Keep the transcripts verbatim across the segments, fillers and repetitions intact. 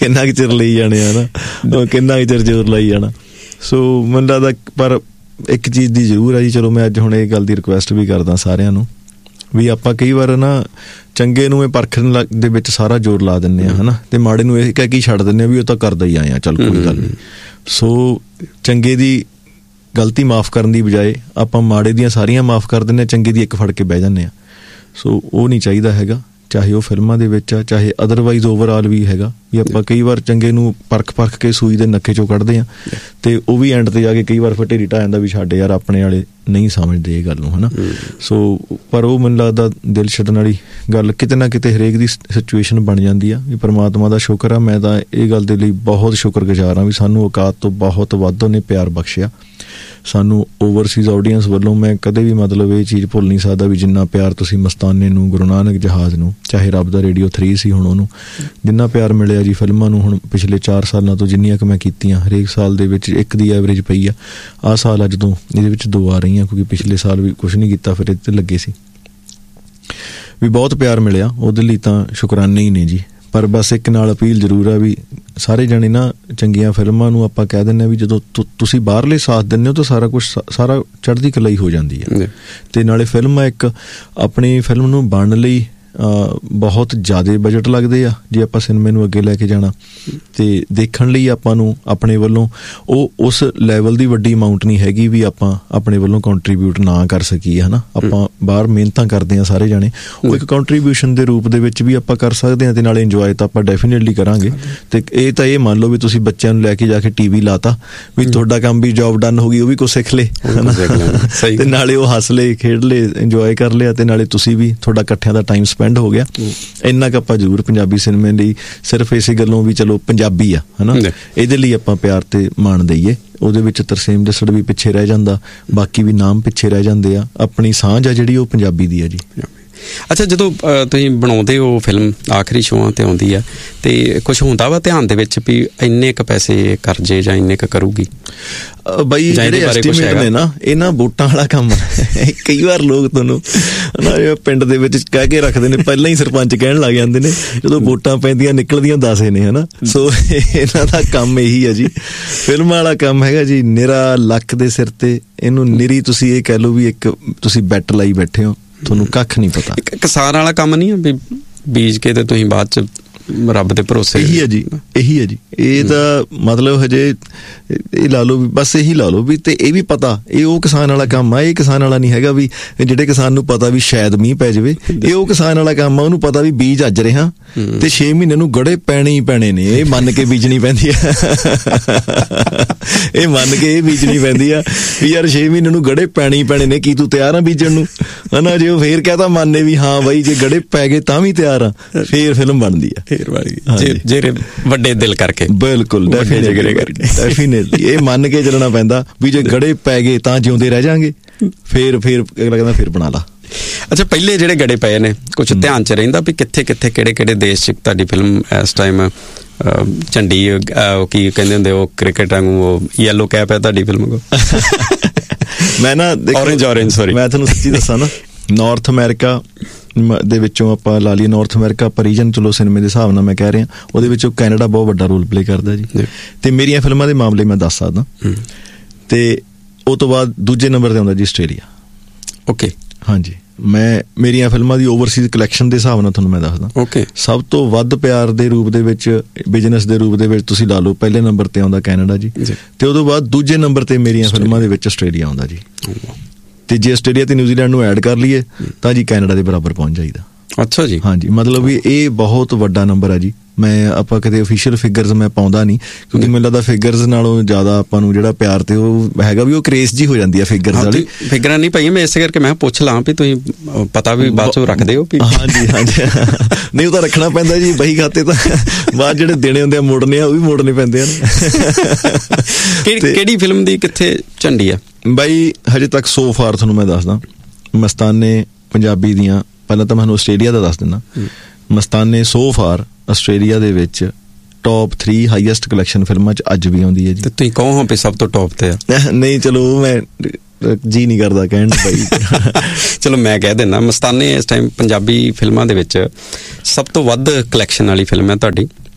ਕਿੰਨਾ ਕੁ ਚਿਰ ਲਈ ਜਾਣੇ ਆ ਨਾ, ਕਿੰਨਾ ਕੁ ਚਿਰ ਜ਼ੋਰ ਲਾਈ ਜਾਣਾ। ਸੋ ਮੈਨੂੰ ਲੱਗਦਾ ਪਰ ਇੱਕ ਚੀਜ਼ ਦੀ ਜ਼ਰੂਰ ਆ ਜੀ, ਚਲੋ ਮੈਂ ਅੱਜ ਹੁਣ ਇਹ ਗੱਲ ਦੀ ਰਿਕੁਐਸਟ ਵੀ ਕਰਦਾ ਸਾਰਿਆਂ ਨੂੰ ਵੀ ਆਪਾਂ ਕਈ ਵਾਰ ਨਾ ਚੰਗੇ ਨੂੰ ਇਹ ਪਰਖਣ ਦੇ ਵਿੱਚ ਸਾਰਾ ਜ਼ੋਰ ਲਾ ਦਿੰਦੇ ਹਾਂ ਹੈ ਨਾ, ਅਤੇ ਮਾੜੇ ਨੂੰ ਇਹ ਕਹਿ ਕੇ ਛੱਡ ਦਿੰਦੇ ਹਾਂ ਵੀ ਉਹ ਤਾਂ ਕਰਦਾ ਹੀ ਆਏ ਆ, ਚੱਲ ਕੋਈ ਗੱਲ ਨਹੀਂ। ਸੋ ਚੰਗੇ ਦੀ ਗਲਤੀ ਮਾਫ਼ ਕਰਨ ਦੀ ਬਜਾਏ ਆਪਾਂ ਮਾੜੇ ਦੀਆਂ ਸਾਰੀਆਂ ਮਾਫ਼ ਕਰ ਦਿੰਦੇ ਹਾਂ, ਚੰਗੇ ਦੀ ਇੱਕ ਫੜ ਕੇ ਬਹਿ ਜਾਂਦੇ ਹਾਂ। ਸੋ ਉਹ ਨਹੀਂ ਚਾਹੀਦਾ ਹੈਗਾ, ਚਾਹੇ ਉਹ ਫਿਲਮਾਂ ਦੇ ਵਿੱਚ ਆ, ਚਾਹੇ ਅਦਰਵਾਈਜ਼ ਓਵਰਆਲ ਵੀ ਹੈਗਾ ਵੀ ਆਪਾਂ ਕਈ ਵਾਰ ਚੰਗੇ ਨੂੰ ਪਰਖ ਪਰਖ ਕੇ ਸੂਈ ਦੇ ਨੱਕੇ 'ਚੋਂ ਕੱਢਦੇ ਹਾਂ, ਅਤੇ ਉਹ ਵੀ ਐਂਡ 'ਤੇ ਜਾ ਕੇ ਕਈ ਵਾਰ ਫਿਰ ਢੇਰੀ ਢਾਹ ਜਾਂਦਾ ਵੀ ਸਾਡੇ ਯਾਰ ਆਪਣੇ ਵਾਲੇ ਨਹੀਂ ਸਮਝਦੇ ਇਹ ਗੱਲ ਨੂੰ ਹੈ ਨਾ। ਸੋ ਪਰ ਉਹ ਮੈਨੂੰ ਲੱਗਦਾ ਦਿਲ ਛੱਡਣ ਵਾਲੀ ਗੱਲ ਕਿਤੇ ਨਾ ਕਿਤੇ ਹਰੇਕ ਦੀ ਸਿਚੁਏਸ਼ਨ ਬਣ ਜਾਂਦੀ ਆ। ਵੀ ਪਰਮਾਤਮਾ ਦਾ ਸ਼ੁਕਰ ਆ, ਮੈਂ ਤਾਂ ਇਹ ਗੱਲ ਦੇ ਲਈ ਬਹੁਤ ਸ਼ੁਕਰਗੁਜ਼ਾਰ ਹਾਂ ਵੀ ਸਾਨੂੰ ਔਕਾਤ ਤੋਂ ਬਹੁਤ ਵੱਧ ਉਹਨੇ ਪਿਆਰ ਬਖਸ਼ਿਆ ਸਾਨੂੰ। ਓਵਰਸੀਜ਼ ਆਡੀਅנਸ ਵੱਲੋਂ ਮੈਂ ਕਦੇ ਵੀ ਮਤਲਬ ਇਹ ਚੀਜ਼ ਭੁੱਲ ਨਹੀਂ ਸਕਦਾ ਵੀ ਜਿੰਨਾ ਪਿਆਰ ਤੁਸੀਂ ਮਸਤਾਨੇ ਨੂੰ, ਗੁਰੂ ਨਾਨਕ ਜਹਾਜ਼ ਨੂੰ, ਚਾਹੇ ਰੱਬ ਦਾ ਰੇਡੀਓ ਥਰੀ ਸੀ ਹੁਣ ਉਹਨੂੰ, ਜਿੰਨਾ ਪਿਆਰ ਮਿਲਿਆ ਜੀ ਫਿਲਮਾਂ ਨੂੰ ਹੁਣ ਪਿਛਲੇ ਚਾਰ ਸਾਲਾਂ ਤੋਂ ਜਿੰਨੀਆਂ ਕੁ ਮੈਂ ਕੀਤੀਆਂ, ਹਰੇਕ ਸਾਲ ਦੇ ਵਿੱਚ ਇੱਕ ਦੀ ਐਵਰੇਜ ਪਈ ਆ। ਆਹ ਸਾਲ ਆ ਜਦੋਂ ਇਹਦੇ ਵਿੱਚ ਦੋ ਆ ਰਹੀਆਂ, ਕਿਉਂਕਿ ਪਿਛਲੇ ਸਾਲ ਵੀ ਕੁਛ ਨਹੀਂ ਕੀਤਾ ਫਿਰ ਇਹਦੇ 'ਤੇ ਲੱਗੇ ਸੀ, ਵੀ ਬਹੁਤ ਪਿਆਰ ਮਿਲਿਆ, ਉਹਦੇ ਲਈ ਤਾਂ ਸ਼ੁਕਰਾਨੇ ਹੀ ਨੇ ਜੀ। ਪਰ ਬਸ ਇੱਕ ਨਾਲ ਅਪੀਲ ਜ਼ਰੂਰ ਆ ਵੀ ਸਾਰੇ ਜਾਣੇ ਨਾ ਚੰਗੀਆਂ ਫਿਲਮਾਂ ਨੂੰ ਆਪਾਂ ਕਹਿ ਦਿੰਦੇ ਹਾਂ ਵੀ ਜਦੋਂ ਤੁਸੀਂ ਬਾਹਰਲੇ ਸਾਥ ਦਿੰਦੇ ਹੋ ਤਾਂ ਸਾਰਾ ਕੁਛ ਸਾਰਾ ਚੜ੍ਹਦੀ ਕਲਾ ਹੀ ਹੋ ਜਾਂਦੀ ਹੈ। ਅਤੇ ਨਾਲੇ ਫਿਲਮ ਆ ਇੱਕ ਆਪਣੀ ਫਿਲਮ ਨੂੰ ਬਣਨ ਲਈ ਬਹੁਤ ਜ਼ਿਆਦਾ ਬਜਟ ਲੱਗਦੇ ਆ ਜੇ ਆਪਾਂ ਸਿਨੇਮੇ ਨੂੰ ਅੱਗੇ ਲੈ ਕੇ ਜਾਣਾ, ਅਤੇ ਦੇਖਣ ਲਈ ਆਪਾਂ ਨੂੰ ਆਪਣੇ ਵੱਲੋਂ ਉਹ ਉਸ ਲੈਵਲ ਦੀ ਵੱਡੀ ਅਮਾਊਂਟ ਨਹੀਂ ਹੈਗੀ ਵੀ ਆਪਾਂ ਆਪਣੇ ਵੱਲੋਂ ਕੰਟਰੀਬਿਊਟ ਨਾ ਕਰ ਸਕੀਏ ਹੈ ਨਾ। ਆਪਾਂ ਬਾਹਰ ਮਿਹਨਤਾਂ ਕਰਦੇ ਹਾਂ ਸਾਰੇ ਜਾਣੇ, ਉਹ ਇੱਕ ਕੰਟਰੀਬਿਊਸ਼ਨ ਦੇ ਰੂਪ ਦੇ ਵਿੱਚ ਵੀ ਆਪਾਂ ਕਰ ਸਕਦੇ ਹਾਂ, ਅਤੇ ਨਾਲੇ ਇੰਜੋਏ ਤਾਂ ਆਪਾਂ ਡੈਫੀਨੇਟਲੀ ਕਰਾਂਗੇ। ਅਤੇ ਇਹ ਤਾਂ ਇਹ ਮੰਨ ਲਓ ਵੀ ਤੁਸੀਂ ਬੱਚਿਆਂ ਨੂੰ ਲੈ ਕੇ ਜਾ ਕੇ ਟੀ ਵੀ ਲਾਤਾ ਵੀ ਤੁਹਾਡਾ ਕੰਮ ਵੀ ਜੋਬ ਡਨ ਹੋ ਗਈ, ਉਹ ਵੀ ਕੁਛ ਸਿੱਖ ਲਏ ਹੈ ਨਾ, ਅਤੇ ਨਾਲੇ ਉਹ ਹੱਸ ਲਏ, ਖੇਡ ਲਏ, ਇੰਜੋਏ ਕਰ ਲਿਆ, ਅਤੇ ਨਾਲੇ ਤੁਸੀਂ ਵੀ ਤੁਹਾਡਾ ਇਕੱਠਿਆਂ ਦਾ ਟਾਈਮ ਸਪੈਂਡ ਹੋ ਗਿਆ। ਇੰਨਾ ਕੁ ਆਪਾਂ ਜ਼ਰੂਰ ਪੰਜਾਬੀ ਸਿਨੇਮੇ ਲਈ ਸਿਰਫ ਇਸੇ ਗੱਲੋਂ ਵੀ ਚਲੋ ਪੰਜਾਬੀ ਆ ਹੈ ਨਾ, ਇਹਦੇ ਲਈ ਆਪਾਂ ਪਿਆਰ ਤੇ ਮਾਣ ਦਈਏ। ਉਹਦੇ ਵਿੱਚ ਤਰਸੇਮ ਜੱਸੜ ਵੀ ਪਿੱਛੇ ਰਹਿ ਜਾਂਦਾ, ਬਾਕੀ ਵੀ ਨਾਮ ਪਿੱਛੇ ਰਹਿ ਜਾਂਦੇ ਆ, ਆਪਣੀ ਸਾਂਝ ਆ ਜਿਹੜੀ ਉਹ ਪੰਜਾਬੀ ਦੀ ਆ ਜੀ। ਅੱਛਾ, ਜਦੋਂ ਤੁਸੀਂ ਬਣਾਉਂਦੇ ਹੋ ਫਿਲਮ ਆਖਰੀ ਸ਼ੋਆਂ 'ਤੇ ਆਉਂਦੀ ਆ, ਅਤੇ ਕੁਛ ਹੁੰਦਾ ਵਾ ਧਿਆਨ ਦੇ ਵਿੱਚ ਵੀ ਇੰਨੇ ਕੁ ਪੈਸੇ ਕਰਜੇ ਜਾਂ ਇੰਨੇ ਕੁ ਕਰੂਗੀ ਬਈ? ਜਿਹੜੇ ਐਸਟੀਮੇਟ ਨੇ ਨਾ, ਇਹ ਨਾ ਵੋਟਾਂ ਵਾਲਾ ਕੰਮ ਹੈ। ਕਈ ਵਾਰ ਲੋਕ ਤੁਹਾਨੂੰ ਪਿੰਡ ਦੇ ਵਿੱਚ ਕਹਿ ਕੇ ਰੱਖਦੇ ਨੇ, ਪਹਿਲਾਂ ਹੀ ਸਰਪੰਚ ਕਹਿਣ ਲੱਗ ਜਾਂਦੇ ਨੇ ਜਦੋਂ ਵੋਟਾਂ ਪੈਂਦੀਆਂ ਨਿਕਲਦੀਆਂ ਦਸੇ ਨੇ ਹੈ ਨਾ। ਸੋ ਇਹਨਾਂ ਦਾ ਕੰਮ ਇਹੀ ਹੈ ਜੀ, ਫਿਲਮਾਂ ਵਾਲਾ ਕੰਮ ਹੈਗਾ ਜੀ ਨਿਰਾ ਲੱਕ ਦੇ ਸਿਰ 'ਤੇ। ਇਹਨੂੰ ਨਿਰੀ ਤੁਸੀਂ ਇਹ ਕਹਿ ਲਓ ਵੀ ਇੱਕ ਤੁਸੀਂ ਬੈਟ ਲਾਈ ਬੈਠੇ ਹੋ, ਤੁਹਾਨੂੰ ਕੱਖ ਨਹੀਂ ਪਤਾ। ਕਿਸਾਨ ਵਾਲਾ ਕੰਮ ਨਹੀਂ ਆ ਵੀ ਬੀਜ ਕੇ ਤੇ ਤੁਸੀਂ ਬਾਅਦ 'ਚ ਰੱਬ ਦੇ ਭਰੋਸੇ? ਇਹੀ ਹੈ ਜੀ, ਇਹੀ ਹੈ ਜੀ। ਇਹ ਤਾਂ ਮਤਲਬ ਹਜੇ ਇਹ ਲਾ ਲਓ ਵੀ ਬਸ ਇਹੀ ਲਾ ਲਓ ਵੀ, ਤੇ ਇਹ ਵੀ ਪਤਾ ਇਹ ਉਹ ਕਿਸਾਨ ਵਾਲਾ ਕੰਮ ਆ। ਇਹ ਕਿਸਾਨ ਵਾਲਾ ਨਹੀਂ ਹੈਗਾ ਵੀ ਜਿਹੜੇ ਕਿਸਾਨ ਨੂੰ ਪਤਾ ਵੀ ਸ਼ਾਇਦ ਮੀਂਹ ਪੈ ਜਾਵੇ, ਇਹ ਉਹ ਕਿਸਾਨ ਵਾਲਾ ਕੰਮ ਆ ਉਹਨੂੰ ਪਤਾ ਵੀ ਬੀਜ ਅੱਜ ਰਿਹਾ ਤੇ ਛੇ ਮਹੀਨੇ ਨੂੰ ਗੜੇ ਪੈਣੇ ਹੀ ਪੈਣੇ ਨੇ, ਇਹ ਮੰਨ ਕੇ ਬੀਜਣੀ ਪੈਂਦੀ ਆ। ਇਹ ਮੰਨ ਕੇ ਇਹ ਬੀਜਣੀ ਪੈਂਦੀ ਆ ਵੀ ਯਾਰ ਛੇ ਮਹੀਨੇ ਨੂੰ ਗੜੇ ਪੈਣੇ ਹੀ ਪੈਣੇ ਨੇ, ਕੀ ਤੂੰ ਤਿਆਰ ਆ ਬੀਜਣ ਨੂੰ ਹੈ ਨਾ। ਜੇ ਉਹ ਫੇਰ ਕਹਿਤਾ ਮੰਨੇ ਵੀ ਹਾਂ ਬਾਈ ਜੇ ਗੜੇ ਪੈ ਗਏ ਤਾਂ ਵੀ ਤਿਆਰ ਆ, ਫੇਰ ਫਿਲਮ ਬਣਦੀ ਆ ਜਿਹੜੇ ਵੱਡੇ ਦਿਲ ਕਰਕੇ। ਬਿਲਕੁਲ, ਡੈਫੀਨੇਟਲੀ ਇਹ ਮੰਨ ਕੇ ਚੱਲਣਾ ਪੈਂਦਾ ਵੀ ਜੇ ਗੜੇ ਪੈ ਗਏ ਤਾਂ ਜਿਉਂਦੇ ਰਹਿ ਜਾਵਾਂਗੇ, ਫੇਰ ਫੇਰ ਅਗਲਾ ਕਹਿੰਦਾ ਫੇਰ ਬਣਾ ਲਾ। ਅੱਛਾ, ਪਹਿਲੇ ਜਿਹੜੇ ਗੜੇ ਪਏ ਨੇ ਕੁਛ ਧਿਆਨ 'ਚ ਰਹਿੰਦਾ ਵੀ ਕਿੱਥੇ ਕਿੱਥੇ ਕਿਹੜੇ ਕਿਹੜੇ ਦੇਸ਼ 'ਚ ਤੁਹਾਡੀ ਫਿਲਮ ਇਸ ਟਾਈਮ ਝੰਡੀ ਕੀ ਕਹਿੰਦੇ ਹੁੰਦੇ ਉਹ ਕ੍ਰਿਕਟ ਵਾਂਗੂ ਉਹ ਯੈਲੋ ਕੈਪ ਹੈ ਤੁਹਾਡੀ ਫਿਲਮ ਕੋਲ? ਮੈਂ ਨਾ ਔਰੇਂਜ ਔਰੇਂਜ ਸੌਰੀ ਮੈਂ ਤੁਹਾਨੂੰ ਸੱਚੀ ਦੱਸਾਂ ਨਾ, ਨਾਰਥ ਅਮਰੀਕਾ ਦੇ ਵਿੱਚੋਂ ਆਪਾਂ ਲਾ ਲਈਏ, ਨਾਰਥ ਅਮਰੀਕਾ ਪਰ ਰੀਜਨ ਚਲੋ ਸਿਨੇਮੇ ਦੇ ਹਿਸਾਬ ਨਾਲ ਮੈਂ ਕਹਿ ਰਿਹਾ, ਉਹਦੇ ਵਿੱਚੋਂ ਕੈਨੇਡਾ ਬਹੁਤ ਵੱਡਾ ਰੋਲ ਪਲੇ ਕਰਦਾ ਜੀ। ਅਤੇ ਮੇਰੀਆਂ ਫਿਲਮਾਂ ਦੇ ਮਾਮਲੇ ਮੈਂ ਦੱਸ ਸਕਦਾ। ਅਤੇ ਉਹ ਤੋਂ ਬਾਅਦ ਦੂਜੇ ਨੰਬਰ 'ਤੇ ਆਉਂਦਾ ਜੀ ਆਸਟ੍ਰੇਲੀਆ। ਓਕੇ, ਹਾਂਜੀ, ਮੈਂ ਮੇਰੀਆਂ ਫਿਲਮਾਂ ਦੀ ਓਵਰਸੀਜ਼ ਕਲੈਕਸ਼ਨ ਦੇ ਹਿਸਾਬ ਨਾਲ ਤੁਹਾਨੂੰ ਮੈਂ ਦੱਸਦਾ। ਓਕੇ, ਸਭ ਤੋਂ ਵੱਧ ਪਿਆਰ ਦੇ ਰੂਪ ਦੇ ਵਿੱਚ, ਬਿਜ਼ਨਸ ਦੇ ਰੂਪ ਦੇ ਵਿੱਚ ਤੁਸੀਂ ਲਾ ਲਓ ਪਹਿਲੇ ਨੰਬਰ 'ਤੇ ਆਉਂਦਾ ਕੈਨੇਡਾ ਜੀ, ਅਤੇ ਉਦੋਂ ਬਾਅਦ ਦੂਜੇ ਨੰਬਰ 'ਤੇ ਮੇਰੀਆਂ ਫਿਲਮਾਂ ਦੇ ਵਿੱਚ ਆਸਟ੍ਰੇਲੀਆ ਆਉਂਦਾ ਜੀ। ਅਤੇ ਜੇ ਆਸਟ੍ਰੇਲੀਆ ਅਤੇ ਨਿਊਜ਼ੀਲੈਂਡ ਨੂੰ ਐਡ ਕਰ ਲਈਏ ਤਾਂ ਜੀ ਕੈਨੇਡਾ ਦੇ ਬਰਾਬਰ ਪਹੁੰਚ ਜਾਈਦਾ। ਅੱਛਾ ਜੀ। ਹਾਂਜੀ, ਮਤਲਬ ਵੀ ਇਹ ਬਹੁਤ ਵੱਡਾ ਨੰਬਰ ਹੈ ਜੀ। ਮੈਂ ਆਪਾਂ ਕਦੇ ਓਫੀਸ਼ੀਅਲ ਫਿਗਰਸ ਮੈਂ ਪਾਉਂਦਾ ਨਹੀਂ, ਕਿਉਂਕਿ ਮੈਨੂੰ ਲੱਗਦਾ ਫਿਗਰਸ ਨਾਲੋਂ ਜ਼ਿਆਦਾ ਆਪਾਂ ਨੂੰ ਜਿਹੜਾ ਪਿਆਰ ਤੇ ਉਹ ਹੈਗਾ ਵੀ ਉਹ ਕਰੇਜ਼ ਜੀ ਹੋ ਜਾਂਦੀ ਹੈ ਫਿਗਰਸ ਵਾਲੀ। ਫਿਗਰਾਂ ਨਹੀਂ ਪਾਈਆਂ ਮੈਂ ਇਸੇ ਕਰਕੇ ਮੈਂ ਪੁੱਛ ਲਾਂ ਵੀ ਤੁਸੀਂ ਪਤਾ ਵੀ ਬਾਅਦ ਚੋਂ ਰੱਖਦੇ ਹੋ? ਹਾਂਜੀ ਹਾਂਜੀ, ਨਹੀਂ ਉਹ ਤਾਂ ਰੱਖਣਾ ਪੈਂਦਾ ਜੀ, ਬਹੀ ਖਾਤੇ ਤਾਂ ਬਾਅਦ ਜਿਹੜੇ ਦੇਣੇ ਹੁੰਦੇ ਆ ਮੋੜਨੇ ਆ, ਉਹ ਵੀ ਮੋੜਨੇ ਪੈਂਦੇ ਆ। ਕਿਹੜੀ ਫਿਲਮ ਦੀ ਕਿੱਥੇ ਝੰਡੀ ਆ ਬਾਈ? ਹਜੇ ਤੱਕ ਸੋ ਫਾਰ ਤੁਹਾਨੂੰ ਮੈਂ ਦੱਸਦਾ, ਮਸਤਾਨੇ ਪੰਜਾਬੀ ਦੀਆਂ, ਪਹਿਲਾਂ ਤਾਂ ਮੈਂ ਤੁਹਾਨੂੰ ਆਸਟ੍ਰੇਲੀਆ ਦਾ ਦੱਸ ਦਿੰਦਾ। ਮਸਤਾਨੇ ਸੋ ਫਾਰ ਆਸਟ੍ਰੇਲੀਆ ਦੇ ਵਿੱਚ ਟੌਪ ਥਰੀ ਹਾਈਐਸਟ ਕਲੈਕਸ਼ਨ ਫਿਲਮਾਂ 'ਚ ਅੱਜ ਵੀ ਆਉਂਦੀ ਹੈ ਜੀ। ਤੁਸੀਂ ਕਹੋ ਵੀ ਸਭ ਤੋਂ ਟੌਪ ਤੇ ਆ? ਨਹੀਂ, ਚਲੋ ਮੈਂ ਜੀ ਨਹੀਂ ਕਰਦਾ ਕਹਿਣ ਬਾਈ। ਚਲੋ ਮੈਂ ਕਹਿ ਦਿੰਦਾ, ਮਸਤਾਨੇ ਇਸ ਟਾਈਮ ਪੰਜਾਬੀ ਫਿਲਮਾਂ ਦੇ ਵਿੱਚ ਸਭ ਤੋਂ ਵੱਧ ਕਲੈਕਸ਼ਨ ਵਾਲੀ ਫਿਲਮ ਹੈ ਤੁਹਾਡੀ,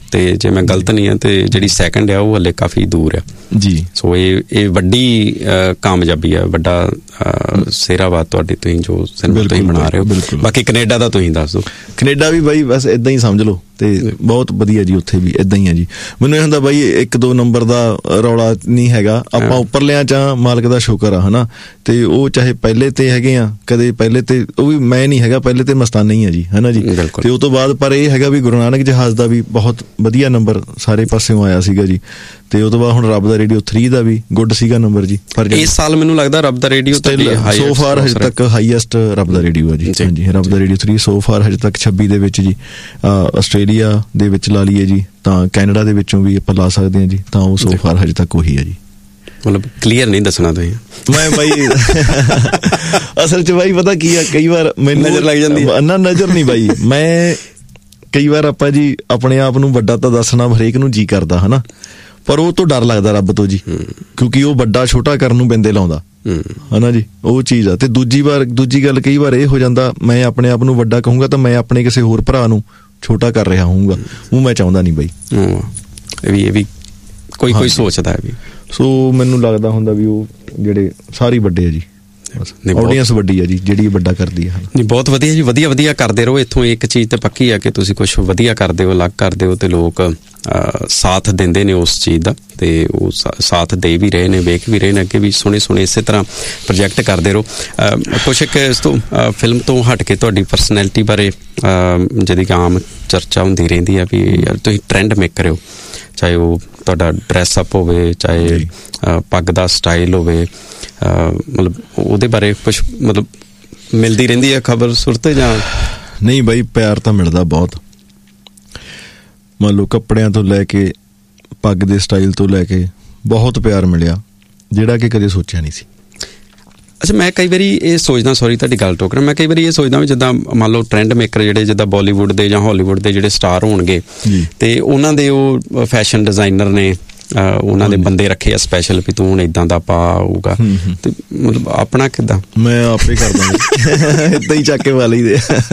ਤੇ ਜੇ ਮੈਂ ਗਲਤ ਨਹੀਂ ਹਾਂ ਤੇ ਜਿਹੜੀ ਸੈਕੰਡ ਆ ਉਹ ਹਲੇ ਕਾਫੀ ਦੂਰ ਆ ਜੀ। ਸੋ ਇਹ ਇਹ ਵੱਡੀ ਕਾਮਯਾਬੀ ਆ, ਵੱਡਾ ਸਿਹਰਾਬਾਦ ਤੁਹਾਡੀ, ਤੁਸੀਂ ਜੋ ਸਿਨੇਮਾ ਤੁਸੀਂ ਬਣਾ ਰਹੇ ਹੋ। ਬਾਕੀ ਕੈਨੇਡਾ ਦਾ ਤੁਸੀਂ ਦੱਸ ਦਿਓ। ਕੈਨੇਡਾ ਵੀ ਬਾਈ ਬਸ ਏਦਾਂ ਹੀ ਸਮਝ ਲਓ ਤੇ ਬਹੁਤ ਵਧੀਆ ਜੀ, ਉੱਥੇ ਵੀ ਏਦਾਂ ਹੀ ਆ ਜੀ। ਮੈਨੂੰ ਇਹ ਹੁੰਦਾ ਬਾਈ ਇੱਕ ਦੋ ਨੰਬਰ ਦਾ ਰੌਲਾ ਨਹੀਂ ਹੈਗਾ, ਆਪਾਂ ਉੱਪਰਲਿਆਂ ਚ ਮਾਲਕ ਦਾ ਸ਼ੁਕਰ ਆ ਹਨਾ। ਤੇ ਉਹ ਚਾਹੇ ਪਹਿਲੇ ਤੇ ਹੈਗੇ ਆ, ਕਦੇ ਪਹਿਲੇ ਤੇ ਉਹ ਵੀ ਮੈਂ ਨਹੀਂ ਹੈਗਾ, ਪਹਿਲੇ ਤੇ ਮਸਤਾਨਾ ਹੀ ਆ ਜੀ ਹਨਾ ਜੀ। ਤੇ ਉਹ ਤੋਂ ਬਾਅਦ ਪਰ ਇਹ ਹੈਗਾ ਵੀ ਗੁਰੂ ਨਾਨਕ ਜਹਾਜ਼ ਦਾ ਵੀ ਬਹੁਤ ਵਧੀਆ ਨੰਬਰ ਸਾਰੇ ਪਾਸਿਓਂ ਆਇਆ ਸੀਗਾ ਜੀ। ਤੇ ਉਹ ਤੋਂ ਬਾਅਦ ਹੁਣ ਰੱਬ ਦਾ ਰੇਡੀਓ ਥ੍ਰੀ ਦਾ ਵੀ ਗੁੱਡ ਸੀਗਾ ਨੰਬਰ ਜੀ। ਪਰ ਇਸ ਸਾਲ ਮੈਨੂੰ ਲੱਗਦਾ ਰੱਬ ਦਾ ਰੇਡੀਓ ਸੋ ਫਾਰ ਹਜੇ ਤੱਕ ਹਾਈਐਸਟ ਰੱਬ ਦਾ ਰੇਡੀਓ ਆ ਜੀ। ਹਾਂਜੀ, ਰੱਬ ਦਾ ਰੇਡੀਓ ਥ੍ਰੀ ਸੋ ਫਾਰ ਹਜੇ ਤੱਕ ਛੱਬੀ ਦੇ ਵਿੱਚ ਜੀ। ਆਸਟ੍ਰੇਲੀਆ ਦੇ ਵਿੱਚ ਲਾ ਲਈਏ ਜੀ ਤਾਂ ਕੈਨੇਡਾ ਦੇ ਵਿੱਚੋਂ ਵੀ ਆਪਾਂ ਲਾ ਸਕਦੇ ਹਾਂ ਜੀ, ਤਾਂ ਉਹ ਸੋ ਫਾਰ ਹਜੇ ਤੱਕ ਉਹੀ ਆ ਜੀ। ਮਤਲਬ ਕਲੀਅਰ ਨਹੀਂ ਦੱਸਣਾ ਤੁਸੀਂ। ਮੈਂ ਬਾਈ ਅਸਲ ਚ ਬਾਈ ਪਤਾ ਕੀ ਆ, ਕਈ ਵਾਰ ਮੈਨੂੰ ਨਜ਼ਰ ਲੱਗ ਜਾਂਦੀ ਨਾ, ਨਜ਼ਰ ਨਹੀਂ ਬਾਈ। ਮੈਂ ਕਈ ਵਾਰ ਆਪਾਂ ਜੀ ਆਪਣੇ ਆਪ ਨੂੰ ਵੱਡਾ ਤਾਂ ਦੱਸਣਾ ਹਰੇਕ ਨੂੰ ਜੀ ਕਰਦਾ ਹਨਾ, ਪਰ ਉਹ ਤੋਂ ਡਰ ਲੱਗਦਾ ਰੱਬ ਤੋਂ ਜੀ, ਕਿਉਂਕਿ ਉਹ ਵੱਡਾ ਛੋਟਾ ਕਰਨ ਨੂੰ ਬਿੰਦੇ ਲਾਉਂਦਾ ਹਨਾ ਜੀ, ਉਹ ਚੀਜ਼ ਆ। ਤੇ ਦੂਜੀ ਵਾਰ ਦੂਜੀ ਗੱਲ ਕਈ ਵਾਰ ਇਹ ਹੋ ਜਾਂਦਾ, ਮੈਂ ਆਪਣੇ ਆਪ ਨੂੰ ਵੱਡਾ ਕਹੂੰਗਾ ਤਾਂ ਮੈਂ ਆਪਣੇ ਕਿਸੇ ਹੋਰ ਭਰਾ ਨੂੰ ਛੋਟਾ ਕਰ ਰਿਹਾ ਹੋਊਂਗਾ, ਉਹ ਮੈਂ ਚਾਹੁੰਦਾ ਨਹੀਂ ਬਾਈ। ਇਹ ਵੀ ਇਹ ਵੀ ਕੋਈ ਕੋਈ ਸੋਚਦਾ ਹੈ ਵੀ। ਸੋ ਮੈਨੂੰ ਲੱਗਦਾ ਹੁੰਦਾ ਵੀ ਉਹ ਜਿਹੜੇ ਸਾਰੇ ਵੱਡੇ ਆ ਜੀ, ਆਡੀਅנס ਵੱਡੀ ਆ ਜੀ ਜਿਹੜੀ ਵੱਡਾ ਕਰਦੀ ਆ। ਨਹੀਂ ਬਹੁਤ ਵਧੀਆ ਜੀ, ਵਧੀਆ ਵਧੀਆ ਕਰਦੇ ਰਹੋ। ਇੱਥੋਂ ਇੱਕ ਚੀਜ਼ ਤੇ ਪੱਕੀ ਆ ਕਿ ਤੁਸੀਂ ਕੁਛ ਵਧੀਆ ਕਰਦੇ ਹੋ, ਅਲੱਗ ਕਰਦੇ ਹੋ ਤੇ ਲੋਕ ਸਾਥ ਦਿੰਦੇ ਨੇ ਉਸ ਚੀਜ਼ ਦਾ, ਤੇ ਉਹ ਸਾਥ ਦੇ ਵੀ ਰਹੇ ਨੇ, ਵੇਖ ਵੀ ਰਹੇ ਨੇ, ਅੱਗੇ ਵੀ ਸੋਹਣੇ ਸੋਹਣੇ ਇਸੇ ਤਰ੍ਹਾਂ ਪ੍ਰੋਜੈਕਟ ਕਰਦੇ ਰਹੋ। ਕੁਛ ਇੱਕ ਇਸ ਤੋਂ ਫਿਲਮ ਤੋਂ ਹਟ ਕੇ ਤੁਹਾਡੀ ਪਰਸਨੈਲਿਟੀ ਬਾਰੇ ਜਿਹਦੀ ਆਮ ਚਰਚਾ ਹੁੰਦੀ ਰਹਿੰਦੀ ਆ ਵੀ ਯਾਰ ਤੁਸੀਂ ਟਰੈਂਡ ਮੇਕਰ ਹੋ, ਚਾਹੇ ਉਹ ਤੁਹਾਡਾ ਡਰੈਸ ਅਪ ਹੋਵੇ, ਚਾਹੇ ਪੱਗ ਦਾ ਸਟਾਈਲ ਹੋਵੇ, ਮਤਲਬ ਉਹਦੇ ਬਾਰੇ ਕੁਛ ਮਤਲਬ ਮਿਲਦੀ ਰਹਿੰਦੀ ਹੈ ਖਬਰ ਸੁਰਤ ਜਾਂ ਨਹੀਂ? ਬਾਈ ਪਿਆਰ ਤਾਂ ਮਿਲਦਾ ਬਹੁਤ, ਮੰਨ ਲਓ ਕੱਪੜਿਆਂ ਤੋਂ ਲੈ ਕੇ ਪੱਗ ਦੇ ਸਟਾਈਲ ਤੋਂ ਲੈ ਕੇ ਬਹੁਤ ਪਿਆਰ ਮਿਲਿਆ, ਜਿਹੜਾ ਕਿ ਕਦੇ ਸੋਚਿਆ ਨਹੀਂ ਸੀ। ਅੱਛਾ, ਮੈਂ ਕਈ ਵਾਰੀ ਇਹ ਸੋਚਦਾ, ਸੌਰੀ ਤੁਹਾਡੀ ਗੱਲ ਟੋਕ ਰਿਹਾ, ਮੈਂ ਕਈ ਵਾਰੀ ਇਹ ਸੋਚਦਾ ਵੀ ਜਿੱਦਾਂ ਮੰਨ ਲਓ ਟਰੈਂਡ ਮੇਕਰ ਜਿਹੜੇ ਜਿੱਦਾਂ ਬਾਲੀਵੁੱਡ ਦੇ ਜਾਂ ਹਾਲੀਵੁੱਡ ਦੇ ਜਿਹੜੇ ਸਟਾਰ ਹੋਣਗੇ ਤੇ ਉਹਨਾਂ ਦੇ ਉਹ ਫੈਸ਼ਨ ਡਿਜ਼ਾਈਨਰ ਨੇ, ਉਹਨਾਂ ਦੇ ਬੰਦੇ ਰੱਖੇ ਆ ਸਪੈਸ਼ਲ ਵੀ ਤੂੰ ਹੁਣ ਏਦਾਂ ਦਾ ਪਾ ਹੋਊਗਾ, ਤੇ ਮਤਲਬ ਆਪਣਾ ਕਿੱਦਾਂ? ਮੈਂ ਆਪੇ ਕਰਦਾ ਏਦਾਂ ਹੀ ਚੱਕ ਕੇ ਪਾ ਲਈਦੇ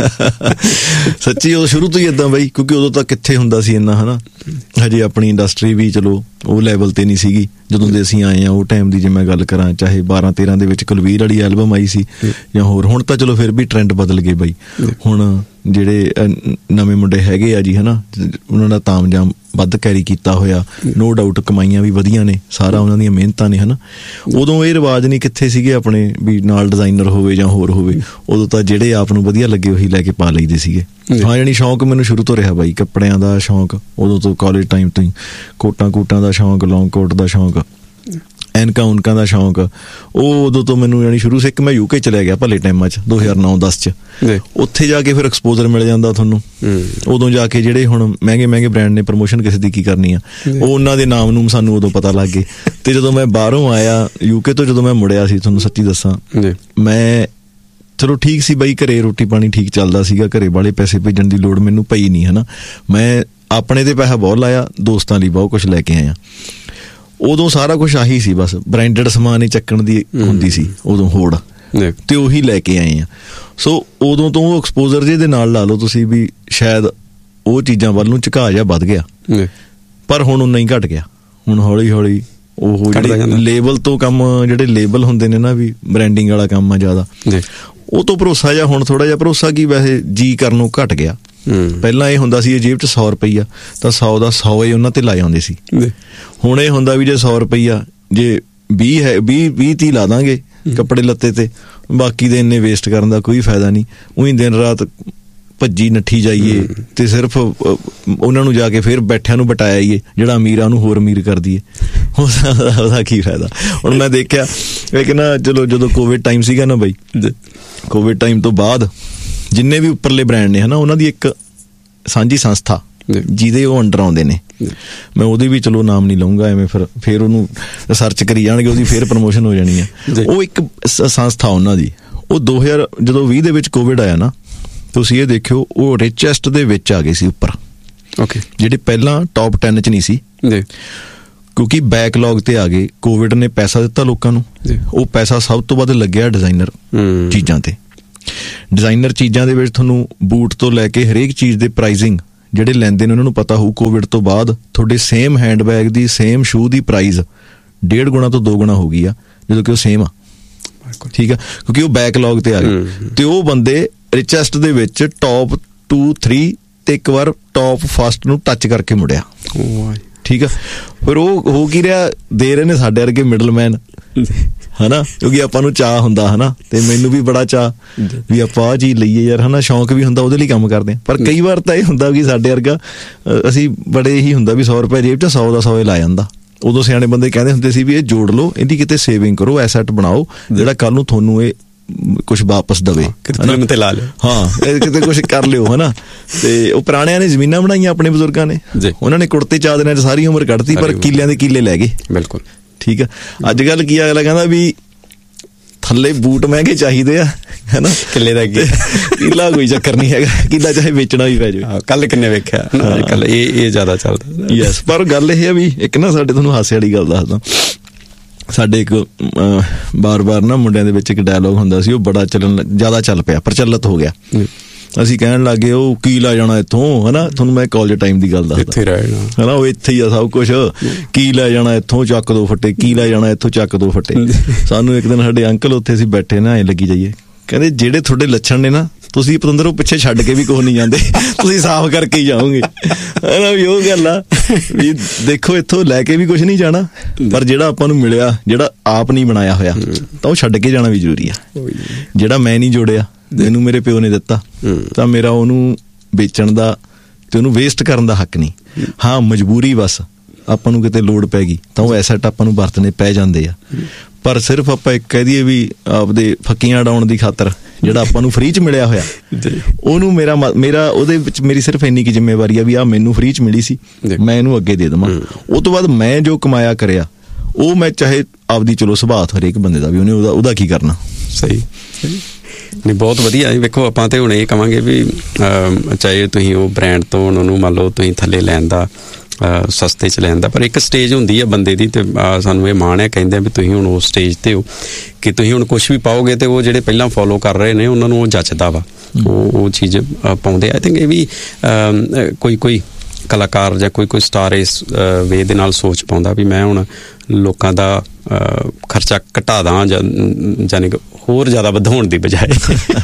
ਸੱਚੀ। ਉਹ ਸ਼ੁਰੂ ਤੋਂ ਹੀ ਏਦਾਂ ਬਾਈ, ਕਿਉਂਕਿ ਉਦੋਂ ਤਾਂ ਕਿੱਥੇ ਹੁੰਦਾ ਸੀ ਇੰਨਾ ਹਨਾ, ਹਜੇ ਆਪਣੀ ਇੰਡਸਟਰੀ ਵੀ ਚਲੋ ਉਹ ਲੈਵਲ ਤੇ ਨਹੀਂ ਸੀਗੀ ਜਦੋਂ ਦੇ ਅਸੀਂ ਆਏ ਆ। ਉਹ ਟਾਈਮ ਦੀ ਜੇ ਮੈਂ ਗੱਲ ਕਰਾਂ, ਚਾਹੇ ਬਾਰਾਂ ਤੇਰਾਂ ਦੇ ਵਿੱਚ ਕੁਲਵੀਰ ਵਾਲੀ ਐਲਬਮ ਆਈ ਸੀ ਜਾਂ ਹੋਰ, ਹੁਣ ਤਾਂ ਚਲੋ ਫਿਰ ਵੀ ਟਰੈਂਡ ਬਦਲ ਗਏ ਬਾਈ। ਹੁਣ ਜਿਹੜੇ ਨਵੇਂ ਮੁੰਡੇ ਹੈਗੇ ਆ ਜੀ ਹਨਾ, ਉਹਨਾਂ ਦਾ ਤਾਮਝਾਮ ਵੱਧ ਕੈਰੀ ਕੀਤਾ ਹੋਇਆ, ਨੋ ਡਾਊਟ ਕਮਾਈਆਂ ਵੀ ਵਧੀਆ ਨੇ, ਸਾਰਾ ਉਹਨਾਂ ਦੀਆਂ ਮਿਹਨਤਾਂ ਨੇ ਹਨਾ। ਉਦੋਂ ਇਹ ਰਿਵਾਜ ਨਹੀਂ ਕਿੱਥੇ ਸੀਗੇ ਆਪਣੇ ਵੀ ਨਾਲ ਡਿਜ਼ਾਈਨਰ ਹੋਵੇ ਜਾਂ ਹੋਰ ਹੋਵੇ, ਉਦੋਂ ਤਾਂ ਜਿਹੜੇ ਆਪ ਨੂੰ ਵਧੀਆ ਲੱਗੇ ਉਹੀ ਲੈ ਕੇ ਪਾ ਲਈਦੇ ਸੀਗੇ। ਹਾਂ, ਜਾਣੀ ਸ਼ੌਂਕ ਮੈਨੂੰ ਸ਼ੁਰੂ ਤੋਂ ਰਿਹਾ ਬਾਈ, ਕੱਪੜਿਆਂ ਦਾ ਸ਼ੌਂਕ ਉਦੋਂ ਤੋਂ, ਕਾਲਜ ਟਾਈਮ ਤੋਂ ਹੀ। ਕੋਟਾਂ ਕੂਟਾਂ ਦਾ ਸ਼ੌਂਕ, ਲੌਂਗ ਕੋਟ ਦਾ ਸ਼ੌਂਕ, ਐਨਕਾਂ ਉਨਕਾਂ ਦਾ ਸ਼ੌਂਕ, ਉਹ ਉਦੋਂ ਤੋਂ ਮੈਨੂੰ ਜਾਣੀ ਸ਼ੁਰੂ ਸੇ। ਇੱਕ ਮੈਂ ਯੂਕੇ ਚਲਿਆ ਗਿਆ ਭਲੇ ਟਾਈਮਾਂ ਚ ਦੋ ਹਜ਼ਾਰ ਨੌ ਦਸ ਚ, ਉੱਥੇ ਜਾ ਕੇ ਫਿਰ ਐਕਸਪੋਜ਼ਰ ਮਿਲ ਜਾਂਦਾ ਤੁਹਾਨੂੰ। ਉਦੋਂ ਜਾ ਕੇ ਜਿਹੜੇ ਹੁਣ ਮਹਿੰਗੇ ਮਹਿੰਗੇ ਬ੍ਰਾਂਡ ਨੇ, ਪ੍ਰਮੋਸ਼ਨ ਕਿਸੇ ਦੀ ਕੀ ਕਰਨੀ ਆ, ਉਹ ਉਹਨਾਂ ਦੇ ਨਾਮ ਨੂੰ ਸਾਨੂੰ ਉਦੋਂ ਪਤਾ ਲੱਗ ਗਏ। ਤੇ ਜਦੋਂ ਮੈਂ ਬਾਹਰੋਂ ਆਇਆ ਯੂਕੇ ਤੋਂ, ਜਦੋਂ ਮੈਂ ਮੁੜਿਆ ਸੀ, ਤੁਹਾਨੂੰ ਸੱਚੀ ਦੱਸਾਂ, ਮੈਂ ਚਲੋ ਠੀਕ ਸੀ ਬਾਈ, ਘਰੇ ਰੋਟੀ ਪਾਣੀ ਠੀਕ ਚੱਲਦਾ ਸੀਗਾ, ਘਰੇ ਵਾਲੇ ਪੈਸੇ ਭੇਜਣ ਦੀ ਲੋੜ ਮੈਨੂੰ ਪਈ ਨਹੀਂ ਹਨਾ। ਮੈਂ ਆਪਣੇ ਤੇ ਪੈਸਾ ਬਹੁਤ ਲਾਇਆ, ਦੋਸਤਾਂ ਲਈ ਬਹੁਤ ਕੁਛ ਲੈ ਕੇ ਆਇਆ। ਉਦੋਂ ਸਾਰਾ ਕੁਛ ਆਹੀ ਸੀ, ਬਸ ਬ੍ਰਾਂਡਡ ਸਮਾਨ ਹੀ ਚੱਕਣ ਦੀ ਹੁੰਦੀ ਸੀ ਉਦੋਂ ਹੋੜ, ਤੇ ਉਹੀ ਲੈ ਕੇ ਆਏ ਆ। ਸੋ ਉਦੋਂ ਤੋਂ ਉਹ ਐਕਸਪੋਜ਼ਰ ਜੇ ਦੇ ਨਾਲ ਲਾ ਲਓ ਤੁਸੀਂ ਵੀ ਸ਼ਾਇਦ ਉਹ ਚੀਜ਼ਾਂ ਵੱਲ ਨੂੰ ਝੁਕਾਅ ਜਿਹਾ ਵੱਧ ਗਿਆ, ਪਰ ਹੁਣ ਉਨਾ ਹੀ ਘਟ ਗਿਆ। ਹੁਣ ਹੌਲੀ ਹੌਲੀ ਉਹ ਜਿਹੜੇ ਲੇਬਲ ਤੋਂ ਕੰਮ, ਜਿਹੜੇ ਲੇਬਲ ਹੁੰਦੇ ਨੇ ਨਾ ਵੀ ਬ੍ਰਾਂਡਿੰਗ ਵਾਲਾ ਕੰਮ ਆ ਜ਼ਿਆਦਾ, ਉਹ ਤੋਂ ਭਰੋਸਾ ਜਿਹਾ ਹੁਣ ਥੋੜਾ ਜਿਹਾ ਭਰੋਸਾ ਕੀ ਵੈਸੇ ਜੀ ਕਰਨੋਂ ਘਟ ਗਿਆ। ਪਹਿਲਾਂ ਇਹ ਹੁੰਦਾ ਸੀ ਇਹ ਜੇਬ ਚ ਸੌ ਰੁਪਈਆ ਤਾਂ ਸੌ ਦਾ ਸੌ ਹੀ ਉਹਨਾਂ ਤੇ ਲਾਏ ਆਉਂਦੇ ਸੀ। ਹੁਣ ਇਹ ਹੁੰਦਾ ਵੀ ਜੇ ਸੌ ਰੁਪਈਆ ਜੇ ਵੀਹ ਹੈ ਵੀਹ ਵੀਹ ਤੀਹ ਲਾ ਦਾਂਗੇ ਕੱਪੜੇ ਲੱਤੇ ਤੇ, ਬਾਕੀ ਦੇ ਇੰਨੇ ਵੇਸਟ ਕਰਨ ਦਾ ਕੋਈ ਫਾਇਦਾ ਨਹੀਂ। ਉਹੀ ਦਿਨ ਰਾਤ ਭੱਜੀ ਨੱਠੀ ਜਾਈਏ ਤੇ ਸਿਰਫ ਉਹਨਾਂ ਨੂੰ ਜਾ ਕੇ ਫਿਰ ਬੈਠਿਆਂ ਨੂੰ ਬਟਾਇਆ ਈਏ, ਜਿਹੜਾ ਅਮੀਰ ਆ ਉਹਨੂੰ ਹੋਰ ਅਮੀਰ ਕਰ ਦਈਏ, ਉਹਦਾ ਕੀ ਫਾਇਦਾ? ਹੁਣ ਮੈਂ ਦੇਖਿਆ ਇੱਕ ਨਾ, ਚਲੋ ਜਦੋਂ ਕੋਵਿਡ ਟਾਈਮ ਸੀਗਾ ਨਾ ਬਾਈ, ਕੋਵਿਡ ਟਾਈਮ ਤੋਂ ਬਾਅਦ ਜਿੰਨੇ ਵੀ ਉੱਪਰਲੇ ਬ੍ਰਾਂਡ ਨੇ ਹਨਾ, ਉਹਨਾਂ ਦੀ ਇੱਕ ਸਾਂਝੀ ਸੰਸਥਾ ਜਿਹਦੇ ਉਹ ਅੰਡਰ ਆਉਂਦੇ ਨੇ, ਮੈਂ ਉਹਦੀ ਵੀ ਚਲੋ ਨਾਮ ਨਹੀਂ ਲਊਂਗਾ ਐਵੇਂ, ਫਿਰ ਫਿਰ ਉਹਨੂੰ ਰਿਸਰਚ ਕਰੀ ਜਾਣਗੇ, ਉਹਦੀ ਫਿਰ ਪ੍ਰਮੋਸ਼ਨ ਹੋ ਜਾਣੀ ਆ। ਉਹ ਇੱਕ ਸੰਸਥਾ ਉਹਨਾਂ ਦੀ, ਉਹ ਦੋ ਹਜ਼ਾਰ ਜਦੋਂ ਵੀਹ ਦੇ ਵਿੱਚ ਕੋਵਿਡ ਆਇਆ ਨਾ, ਤੁਸੀਂ ਇਹ ਦੇਖਿਓ ਉਹ ਰਿਚੈਸਟ ਦੇ ਵਿੱਚ ਆ ਗਏ ਸੀ ਉੱਪਰ, ਓਕੇ, ਜਿਹੜੇ ਪਹਿਲਾਂ ਟੌਪ ਟੈਨ ਚ ਨਹੀਂ ਸੀ, ਕਿਉਂਕਿ ਬੈਕਲੌਗ ਤੇ ਆ ਗਏ। ਕੋਵਿਡ ਨੇ ਪੈਸਾ ਦਿੱਤਾ ਲੋਕਾਂ ਨੂੰ, ਉਹ ਪੈਸਾ ਸਭ ਤੋਂ ਵੱਧ ਲੱਗਿਆ ਡਿਜ਼ਾਈਨਰ ਚੀਜ਼ਾਂ ਤੇ। ਡਿਜ਼ਾਈਨਰ ਚੀਜ਼ਾਂ ਦੇ ਵਿੱਚ ਤੁਹਾਨੂੰ ਬੂਟ ਤੋਂ ਲੈ ਕੇ ਹਰੇਕ ਚੀਜ਼ ਦੇ ਪ੍ਰਾਈਸਿੰਗ ਜਿਹੜੇ ਲੈਂਦੇ ਨੇ ਉਹਨਾਂ ਨੂੰ ਪਤਾ ਹੋਊ, ਕੋਵਿਡ ਤੋਂ ਬਾਅਦ ਤੁਹਾਡੇ ਸੇਮ ਹੈਂਡਬੈਗ ਦੀ, ਸੇਮ ਸ਼ੂ ਦੀ ਪ੍ਰਾਈਸ ਡੇਢ ਗੁਣਾ ਤੋਂ ਦੋ ਗੁਣਾ ਹੋ ਗਈ ਆ, ਜਦੋਂ ਕਿ ਉਹ ਸੇਮ ਆ। ਠੀਕ ਆ, ਕਿਉਂਕਿ ਉਹ ਬੈਕਲੌਗ ਤੇ ਆ ਗਏ। ਤੇ ਉਹ ਬੰਦੇ ਰਿਚੈਸਟ ਦੇ ਵਿੱਚ ਟੌਪ ਟੂ ਥ੍ਰੀ ਤੇ ਇੱਕ ਵਾਰ ਟੌਪ ਫਸਟ ਨੂੰ ਟੱਚ ਕਰਕੇ ਮੁੜਿਆ। ਠੀਕ ਆ, ਫਿਰ ਉਹ ਹੋ ਕੀ ਰਿਹਾ, ਦੇ ਰਹੇ ਨੇ ਸਾਡੇ ਵਰਗੇ ਮਿਡਲਮੈਨ, ਹਨਾ, ਕਿਉਂਕਿ ਆਪਾਂ ਨੂੰ ਚਾਅ ਹੁੰਦਾ, ਹਨਾ, ਤੇ ਮੈਨੂੰ ਵੀ ਬੜਾ ਚਾਅ ਵੀ ਆਪਾਂ ਆਹ ਚੀਜ਼ ਲਈਏ ਯਾਰ, ਹਨਾ, ਸ਼ੌਂਕ ਵੀ ਹੁੰਦਾ, ਉਹਦੇ ਲਈ ਕੰਮ ਕਰਦੇ ਹਾਂ। ਪਰ ਕਈ ਵਾਰ ਤਾਂ ਇਹ ਹੁੰਦਾ ਕਿ ਸਾਡੇ ਵਰਗਾ ਅਸੀਂ ਬੜੇ ਹੀ ਹੁੰਦਾ ਵੀ ਸੌ ਰੁਪਏ ਜੇਬ 'ਚ ਸੌ ਦਾ ਸੌ ਲਾ ਜਾਂਦਾ। ਉਦੋਂ ਸਿਆਣੇ ਬੰਦੇ ਕਹਿੰਦੇ ਹੁੰਦੇ ਸੀ ਵੀ ਇਹ ਜੋੜ ਲਓ, ਇਹਦੀ ਕਿਤੇ ਸੇਵਿੰਗ ਕਰੋ, ਐਸੈਟ ਬਣਾਓ ਜਿਹੜਾ ਕੱਲ ਨੂੰ ਤੁਹਾਨੂੰ ਇਹ ਕੁਛ ਵਾਪਸ ਦਵੇ, ਤੇ ਲਾ ਲਿਓ, ਹਾਂ, ਕਿਤੇ ਕੁਛ ਕਰ ਲਿਓ, ਹਨਾ। ਤੇ ਉਹ ਪੁਰਾਣਿਆਂ ਨੇ ਜ਼ਮੀਨਾਂ ਬਣਾਈਆਂ ਆਪਣੇ ਬਜ਼ੁਰਗਾਂ ਨੇ, ਉਹਨਾਂ ਨੇ ਕੁੜਤੇ ਚਾਦਰਿਆਂ 'ਚ ਸਾਰੀ ਉਮਰ ਕੱਢਤੀ, ਪਰ ਕਿੱਲਿਆਂ ਦੇ ਕਿੱਲੇ ਲੈ ਗਏ। ਬਿਲਕੁਲ ਠੀਕ ਆ। ਅੱਜ ਕੱਲ ਕੀ ਅਗਲਾ ਕਹਿੰਦਾ ਵੀ ਥੱਲੇ ਬੂਟ ਮਹਿੰਗੇ ਚਾਹੀਦੇ ਆ, ਹਨਾ, ਕਿੱਲੇ ਦਾ ਕਿੱਲਾ ਕੋਈ ਚੱਕਰ ਨਹੀਂ ਹੈਗਾ, ਕਿੱਲਾ ਚਾਹੇ ਵੇਚਣਾ ਵੀ ਪੈ ਜਾਵੇ। ਕੱਲ ਕਿੰਨੇ ਵੇਖਿਆ ਅੱਜ ਕੱਲ ਇਹ ਇਹ ਜ਼ਿਆਦਾ ਚੱਲਦਾ। ਯੈਸ, ਪਰ ਗੱਲ ਇਹ ਆ ਵੀ ਇੱਕ ਨਾ ਸਾਡੇ ਤੁਹਾਨੂੰ ਹਾਸੇ ਵਾਲੀ ਗੱਲ ਦੱਸਦਾ। ਸਾਡੇ ਇੱਕ ਬਾਰ ਬਾਰ ਨਾ ਮੁੰਡਿਆਂ ਦੇ ਵਿੱਚ ਇੱਕ ਡਾਇਲੋਗ ਹੁੰਦਾ ਸੀ, ਉਹ ਬੜਾ ਚੱਲਣ ਜ਼ਿਆਦਾ ਚੱਲ ਪਿਆ, ਪ੍ਰਚਲਿਤ ਹੋ ਗਿਆ। ਅਸੀਂ ਕਹਿਣ ਲੱਗ ਗਏ ਉਹ ਕੀ ਲੈ ਜਾਣਾ ਇੱਥੋਂ, ਹਨਾ, ਤੁਹਾਨੂੰ ਮੈਂ ਕਾਲਜ ਟਾਈਮ ਦੀ ਗੱਲ ਦੱਸਦਾ, ਹਨਾ, ਉਹ ਇੱਥੇ ਹੀ ਆ ਸਭ ਕੁਛ, ਕੀ ਲੈ ਜਾਣਾ ਇੱਥੋਂ, ਚੱਕ ਦੋ ਫੱਟੇ, ਕੀ ਲੈ ਜਾਣਾ ਇੱਥੋਂ, ਚੱਕ ਦੋ ਫੱਟੇ। ਸਾਨੂੰ ਇੱਕ ਦਿਨ ਸਾਡੇ ਅੰਕਲ ਉੱਥੇ ਅਸੀਂ ਬੈਠੇ ਨਾ, ਐਂ ਲੱਗੀ ਜਾਈਏ, ਕਹਿੰਦੇ ਜਿਹੜੇ ਤੁਹਾਡੇ ਲੱਛਣ ਨੇ ਨਾ, ਤੁਸੀਂ ਪਤੰਦਰ ਉਹ ਪਿੱਛੇ ਛੱਡ ਕੇ ਵੀ ਕੁਛ ਨਹੀਂ ਜਾਂਦੇ, ਤੁਸੀਂ ਸਾਫ਼ ਕਰਕੇ ਹੀ ਜਾਓਗੇ, ਹਨਾ। ਵੀ ਉਹ ਗੱਲ ਆ ਵੀ ਦੇਖੋ ਇੱਥੋਂ ਲੈ ਕੇ ਵੀ ਕੁਛ ਨਹੀਂ ਜਾਣਾ, ਪਰ ਜਿਹੜਾ ਆਪਾਂ ਨੂੰ ਮਿਲਿਆ, ਜਿਹੜਾ ਆਪ ਨਹੀਂ ਬਣਾਇਆ ਹੋਇਆ, ਤਾਂ ਉਹ ਛੱਡ ਕੇ ਜਾਣਾ ਵੀ ਜ਼ਰੂਰੀ ਆ। ਜਿਹੜਾ ਮੈਂ ਨਹੀਂ ਜੋੜਿਆ, ਮੈਨੂੰ ਮੇਰੇ ਪਿਓ ਨੇ ਦਿੱਤਾ, ਤਾਂ ਮੇਰਾ ਉਹਨੂੰ ਵੇਚਣ ਦਾ ਤੇ ਉਹਨੂੰ ਵੇਸਟ ਕਰਨ ਦਾ ਹੱਕ ਨਹੀਂ। ਹਾਂ, ਮਜਬੂਰੀ ਬਸ ਆਪਾਂ ਨੂੰ ਕਿਤੇ ਲੋੜ ਪੈ ਗਈ ਤਾਂ ਉਹ ਐਸੈਟ ਆਪਾਂ ਨੂੰ ਵਰਤਣੇ ਪੈ ਜਾਂਦੇ ਆ, ਪਰ ਸਿਰਫ ਆਪਾਂ ਇੱਕ ਕਹਿ ਦਈਏ ਵੀ ਆਪਦੇ ਫੱਕੀਆਂ ਉਡਾਉਣ ਦੀ ਖਾਤਰ ਜਿਹੜਾ ਆਪਾਂ ਨੂੰ ਫ੍ਰੀ 'ਚ ਮਿਲਿਆ ਹੋਇਆ, ਉਹਨੂੰ ਮੇਰਾ ਮੇਰਾ ਉਹਦੇ ਵਿੱਚ ਮੇਰੀ ਸਿਰਫ ਇੰਨੀ ਕੀ ਜ਼ਿੰਮੇਵਾਰੀ ਆ ਵੀ ਆਹ ਮੈਨੂੰ ਫ੍ਰੀ 'ਚ ਮਿਲੀ ਸੀ, ਮੈਂ ਇਹਨੂੰ ਅੱਗੇ ਦੇ ਦੇਵਾਂ। ਉਹ ਤੋਂ ਬਾਅਦ ਮੈਂ ਜੋ ਕਮਾਇਆ ਕਰਿਆ, ਉਹ ਮੈਂ ਚਾਹੇ ਆਪਦੀ, ਚਲੋ ਸੁਭਾਅ ਹਰੇਕ ਬੰਦੇ ਦਾ ਵੀ, ਉਹਨੇ ਉਹਦਾ ਉਹਦਾ ਕੀ ਕਰਨਾ। ਸਹੀ ਨਹੀਂ, ਬਹੁਤ ਵਧੀਆ। ਵੇਖੋ ਆਪਾਂ ਤੇ ਹੁਣ ਇਹ ਕਹਾਂਗੇ ਵੀ ਚਾਹੇ ਤੁਸੀਂ ਉਹ ਬ੍ਰਾਂਡ ਤੋਂ ਉਹਨੂੰ ਮੰਨ ਲਓ ਤੁਸੀਂ ਥੱਲੇ ਲੈਣ ਦਾ, ਸਸਤੇ 'ਚ ਲੈਣ ਦਾ, ਪਰ ਇੱਕ ਸਟੇਜ ਹੁੰਦੀ ਆ ਬੰਦੇ ਦੀ, ਤੇ ਸਾਨੂੰ ਇਹ ਮਾਣ ਹੈ, ਕਹਿੰਦੇ ਆ ਵੀ ਤੁਸੀਂ ਹੁਣ ਉਸ ਸਟੇਜ ਤੇ ਹੋ ਕਿ ਤੁਸੀਂ ਹੁਣ ਕੁਛ ਵੀ ਪਾਓਗੇ ਤੇ ਉਹ ਜਿਹੜੇ ਪਹਿਲਾਂ ਫੋਲੋ ਕਰ ਰਹੇ ਨੇ ਉਹਨਾਂ ਨੂੰ ਉਹ ਜੱਚਦਾ ਵਾ, ਉਹ ਉਹ ਚੀਜ਼ ਪਾਉਂਦੇ। ਆਈ ਥਿੰਕ ਇਹ ਵੀ ਕੋਈ ਕੋਈ ਕਲਾਕਾਰ ਜਾਂ ਕੋਈ ਕੋਈ ਸਟਾਰ ਇਸ ਵੇ ਦੇ ਨਾਲ ਸੋਚ ਪਾਉਂਦਾ ਵੀ ਮੈਂ ਹੁਣ ਲੋਕਾਂ ਦਾ ਖਰਚਾ ਘਟਾ ਦਾਂ, ਜਾਨੀ ਕਿ ਹੋਰ ਜ਼ਿਆਦਾ ਵਧਾਉਣ ਦੀ ਬਜਾਏ।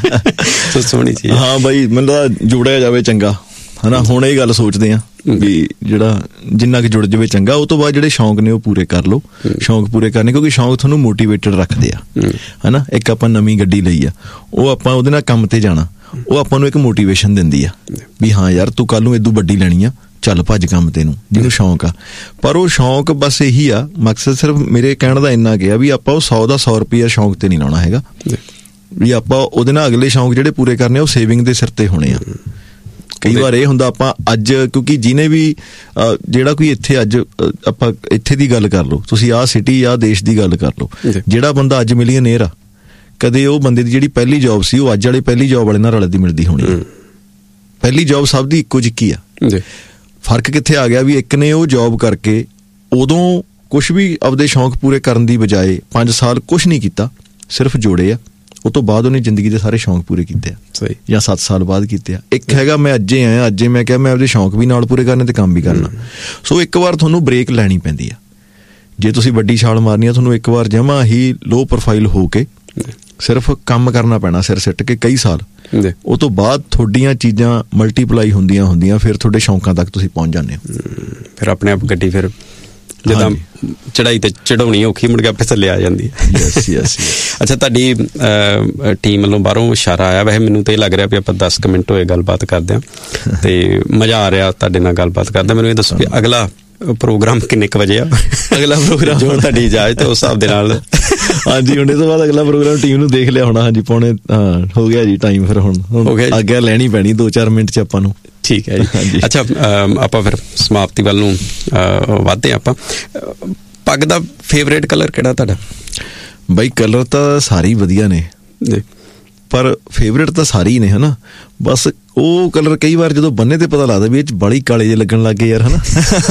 ਸੋਹਣੀ ਚੀਜ਼। ਹਾਂ ਬਾਈ, ਮੈਨੂੰ ਤਾਂ ਜੋੜਿਆ ਜਾਵੇ ਚੰਗਾ, ਹਨਾ। ਹੁਣ ਇਹ ਗੱਲ ਸੋਚਦੇ ਆ ਵੀ ਜਿਹੜਾ ਜਿੰਨਾ ਕਿ ਜੁੜ ਜਾਵੇ ਚੰਗਾ, ਉਹ ਤੋਂ ਬਾਅਦ ਜਿਹੜੇ ਸ਼ੌਂਕ ਨੇ ਉਹ ਪੂਰੇ ਕਰ ਲਓ। ਸ਼ੌਂਕ ਪੂਰੇ ਕਰਨੇ, ਕਿਉਂਕਿ ਸ਼ੌਂਕ ਤੁਹਾਨੂੰ ਮੋਟੀਵੇਟਡ ਰੱਖਦੇ ਆ, ਹਨਾ। ਇੱਕ ਆਪਾਂ ਨਵੀਂ ਗੱਡੀ ਲਈ ਆ, ਉਹ ਆਪਾਂ ਉਹਦੇ ਨਾਲ ਕੰਮ ਤੇ ਜਾਣਾ, ਉਹ ਆਪਾਂ ਨੂੰ ਇੱਕ ਮੋਟੀਵੇਸ਼ਨ ਦਿੰਦੀ ਆ ਵੀ ਹਾਂ ਯਾਰ ਤੂੰ ਕੱਲ ਨੂੰ ਏਦੂ ਵੱਡੀ ਲੈਣੀ ਆ, ਚੱਲ ਭੱਜ ਕੰਮ ਤੈਨੂੰ, ਜਿਹਨੂੰ ਸ਼ੌਂਕ ਆ। ਪਰ ਉਹ ਸ਼ੌਂਕ ਬਸ ਇਹੀ ਆ, ਮਕਸਦ ਸਿਰਫ ਮੇਰੇ ਕਹਿਣ ਦਾ ਇੰਨਾ ਗਿਆ ਵੀ ਆਪਾਂ ਉਹ ਸੌ ਦਾ ਸੌ ਰੁਪਈਆ ਸ਼ੌਂਕ ਤੇ ਨਹੀਂ ਲਾਉਣਾ ਹੈਗਾ, ਵੀ ਆਪਾਂ ਉਹਦੇ ਨਾਲ ਅਗਲੇ ਸ਼ੌਂਕ ਜਿਹੜੇ ਪੂਰੇ ਕਰਨੇ ਉਹ ਸੇਵਿੰਗ ਦੇ ਸਿਰ ਤੇ ਹੋਣੇ ਆ। ਕਈ ਵਾਰ ਇਹ ਹੁੰਦਾ ਆਪਾਂ ਅੱਜ, ਕਿਉਂਕਿ ਜਿਹਨੇ ਵੀ ਜਿਹੜਾ ਕੋਈ ਇੱਥੇ ਅੱਜ ਆਪਾਂ ਇੱਥੇ ਦੀ ਗੱਲ ਕਰ ਲਓ, ਤੁਸੀਂ ਆਹ ਸਿਟੀ ਆਹ ਦੇਸ਼ ਦੀ ਗੱਲ ਕਰ ਲਓ, ਜਿਹੜਾ ਬੰਦਾ ਅੱਜ ਮਿਲੀਅਨੇਅਰ ਆ, ਕਦੇ ਉਹ ਬੰਦੇ ਦੀ ਜਿਹੜੀ ਪਹਿਲੀ ਜੌਬ ਸੀ ਉਹ ਅੱਜ ਵਾਲੇ ਪਹਿਲੀ ਜੌਬ ਵਾਲੇ ਨਾਲ ਰਲਦੀ ਮਿਲਦੀ ਹੋਣੀ। ਪਹਿਲੀ ਜੌਬ ਸਭ ਦੀ ਇੱਕੋ ਜਿਹੀ ਆ। ਫਰਕ ਕਿੱਥੇ ਆ ਗਿਆ ਵੀ ਇੱਕ ਨੇ ਉਹ ਜੌਬ ਕਰਕੇ ਉਦੋਂ ਕੁਛ ਵੀ ਆਪਦੇ ਸ਼ੌਂਕ ਪੂਰੇ ਕਰਨ ਦੀ ਬਜਾਏ ਪੰਜ ਸਾਲ ਕੁਛ ਨਹੀਂ ਕੀਤਾ, ਸਿਰਫ ਜੋੜੇ ਆ। ਉਹ ਤੋਂ ਬਾਅਦ ਉਹਨੇ ਜ਼ਿੰਦਗੀ ਦੇ ਸਾਰੇ ਸ਼ੌਂਕ ਪੂਰੇ ਕੀਤੇ ਆ, ਸਹੀ, ਜਾਂ ਸੱਤ ਸਾਲ ਬਾਅਦ ਕੀਤੇ ਆ। ਇੱਕ ਹੈਗਾ ਮੈਂ ਅੱਜੇ ਆਇਆ, ਅੱਜੇ ਮੈਂ ਕਿਹਾ ਮੈਂ ਆਪਦੇ ਸ਼ੌਂਕ ਵੀ ਨਾਲ ਪੂਰੇ ਕਰਨੇ ਤੇ ਕੰਮ ਵੀ ਕਰਨਾ। ਸੋ ਇੱਕ ਵਾਰ ਤੁਹਾਨੂੰ ਬ੍ਰੇਕ ਲੈਣੀ ਪੈਂਦੀ ਆ। ਜੇ ਤੁਸੀਂ ਵੱਡੀ ਛਾਲ ਮਾਰਨੀ ਆ, ਤੁਹਾਨੂੰ ਇੱਕ ਵਾਰ ਜਮਾਂ ਹੀ ਲੋ ਪ੍ਰੋਫਾਈਲ ਹੋ ਕੇ ਸਿਰਫ ਕੰਮ ਕਰਨਾ ਪੈਣਾ ਸਿਰ ਸਿੱਟ ਕੇ ਕਈ ਸਾਲ। ਉਹ ਤੋਂ ਬਾਅਦ ਤੁਹਾਡੀਆਂ ਚੀਜ਼ਾਂ ਮਲਟੀਪਲਾਈ ਹੁੰਦੀਆਂ ਹੁੰਦੀਆਂ ਫਿਰ ਤੁਹਾਡੇ ਸ਼ੌਂਕਾਂ ਤੱਕ ਤੁਸੀਂ ਪਹੁੰਚ ਜਾਂਦੇ ਹੋ। ਫਿਰ ਆਪਣੇ ਆਪ ਗੱਡੀ ਫਿਰ ਜਿੱਦਾਂ ਚੜਾਈ ਤੇ ਚੜਾਉਣੀ ਔਖੀ, ਮੁੜ ਕੇ ਆਪੇ ਥੱਲੇ ਆ ਜਾਂਦੀ ਹੈ। Yes yes. ਅੱਛਾ, ਤੁਹਾਡੀ ਟੀਮ ਵੱਲੋਂ ਬਾਹਰੋਂ ਇਸ਼ਾਰਾ ਆਇਆ, ਵੈਸੇ ਮੈਨੂੰ ਤਾਂ ਇਹ ਲੱਗ ਰਿਹਾ ਵੀ ਆਪਾਂ ਦਸ ਕੁ ਮਿੰਟ ਹੋਏ ਗੱਲਬਾਤ ਕਰਦੇ ਹਾਂ ਤੇ ਮਜ਼ਾ ਆ ਰਿਹਾ ਤੁਹਾਡੇ ਨਾਲ ਗੱਲਬਾਤ ਕਰਦਾ। ਮੈਨੂੰ ਇਹ ਦੱਸੋ ਵੀ ਅਗਲਾ ਪ੍ਰੋਗਰਾਮ ਕਿੰਨੇ ਕੁ ਵਜੇ ਆ? ਅਗਲਾ ਪ੍ਰੋਗਰਾਮ ਜੋ ਤੁਹਾਡੀ ਇਜਾਜ਼ਤ ਉਸ ਹਿਸਾਬ ਦੇ ਨਾਲ। ਹਾਂਜੀ, ਹੁਣ ਇਹ ਤੋਂ ਬਾਅਦ ਅਗਲਾ ਪ੍ਰੋਗਰਾਮ ਟੀਮ ਨੂੰ ਦੇਖ ਲਿਆ ਹੋਣਾ। ਹਾਂਜੀ, ਪੌਣੇ ਹਾਂ ਹੋ ਗਿਆ ਜੀ ਟਾਈਮ। ਫਿਰ ਹੁਣ ਆਗਿਆ ਲੈਣੀ ਪੈਣੀ ਦੋ ਚਾਰ ਮਿੰਟ ਚ ਆਪਾਂ ਨੂੰ। ਠੀਕ ਹੈ ਜੀ। ਅੱਛਾ, ਆਪਾਂ ਫਿਰ ਸਮਾਪਤੀ ਵੱਲ ਨੂੰ ਵੱਧਦੇ ਆਪਾਂ। ਪੱਗ ਦਾ ਫੇਵਰੇਟ ਕਲਰ ਕਿਹੜਾ ਤੁਹਾਡਾ? ਬਾਈ ਕਲਰ ਤਾਂ ਸਾਰੇ ਹੀ ਵਧੀਆ ਨੇ, ਪਰ ਫੇਵਰੇਟ ਤਾਂ ਸਾਰੇ ਹੀ ਨੇ, ਹਨਾ। ਬਸ ਉਹ ਕਲਰ ਕਈ ਵਾਰ ਜਦੋਂ ਬੰਨੇ ਤੇ ਪਤਾ ਲੱਗਦਾ ਵੀ ਇਹ ਚ ਬੜੀ ਕਾਲੇ ਜਿਹੇ ਲੱਗਣ ਲੱਗ ਗਏ ਯਾਰ, ਹਨਾ।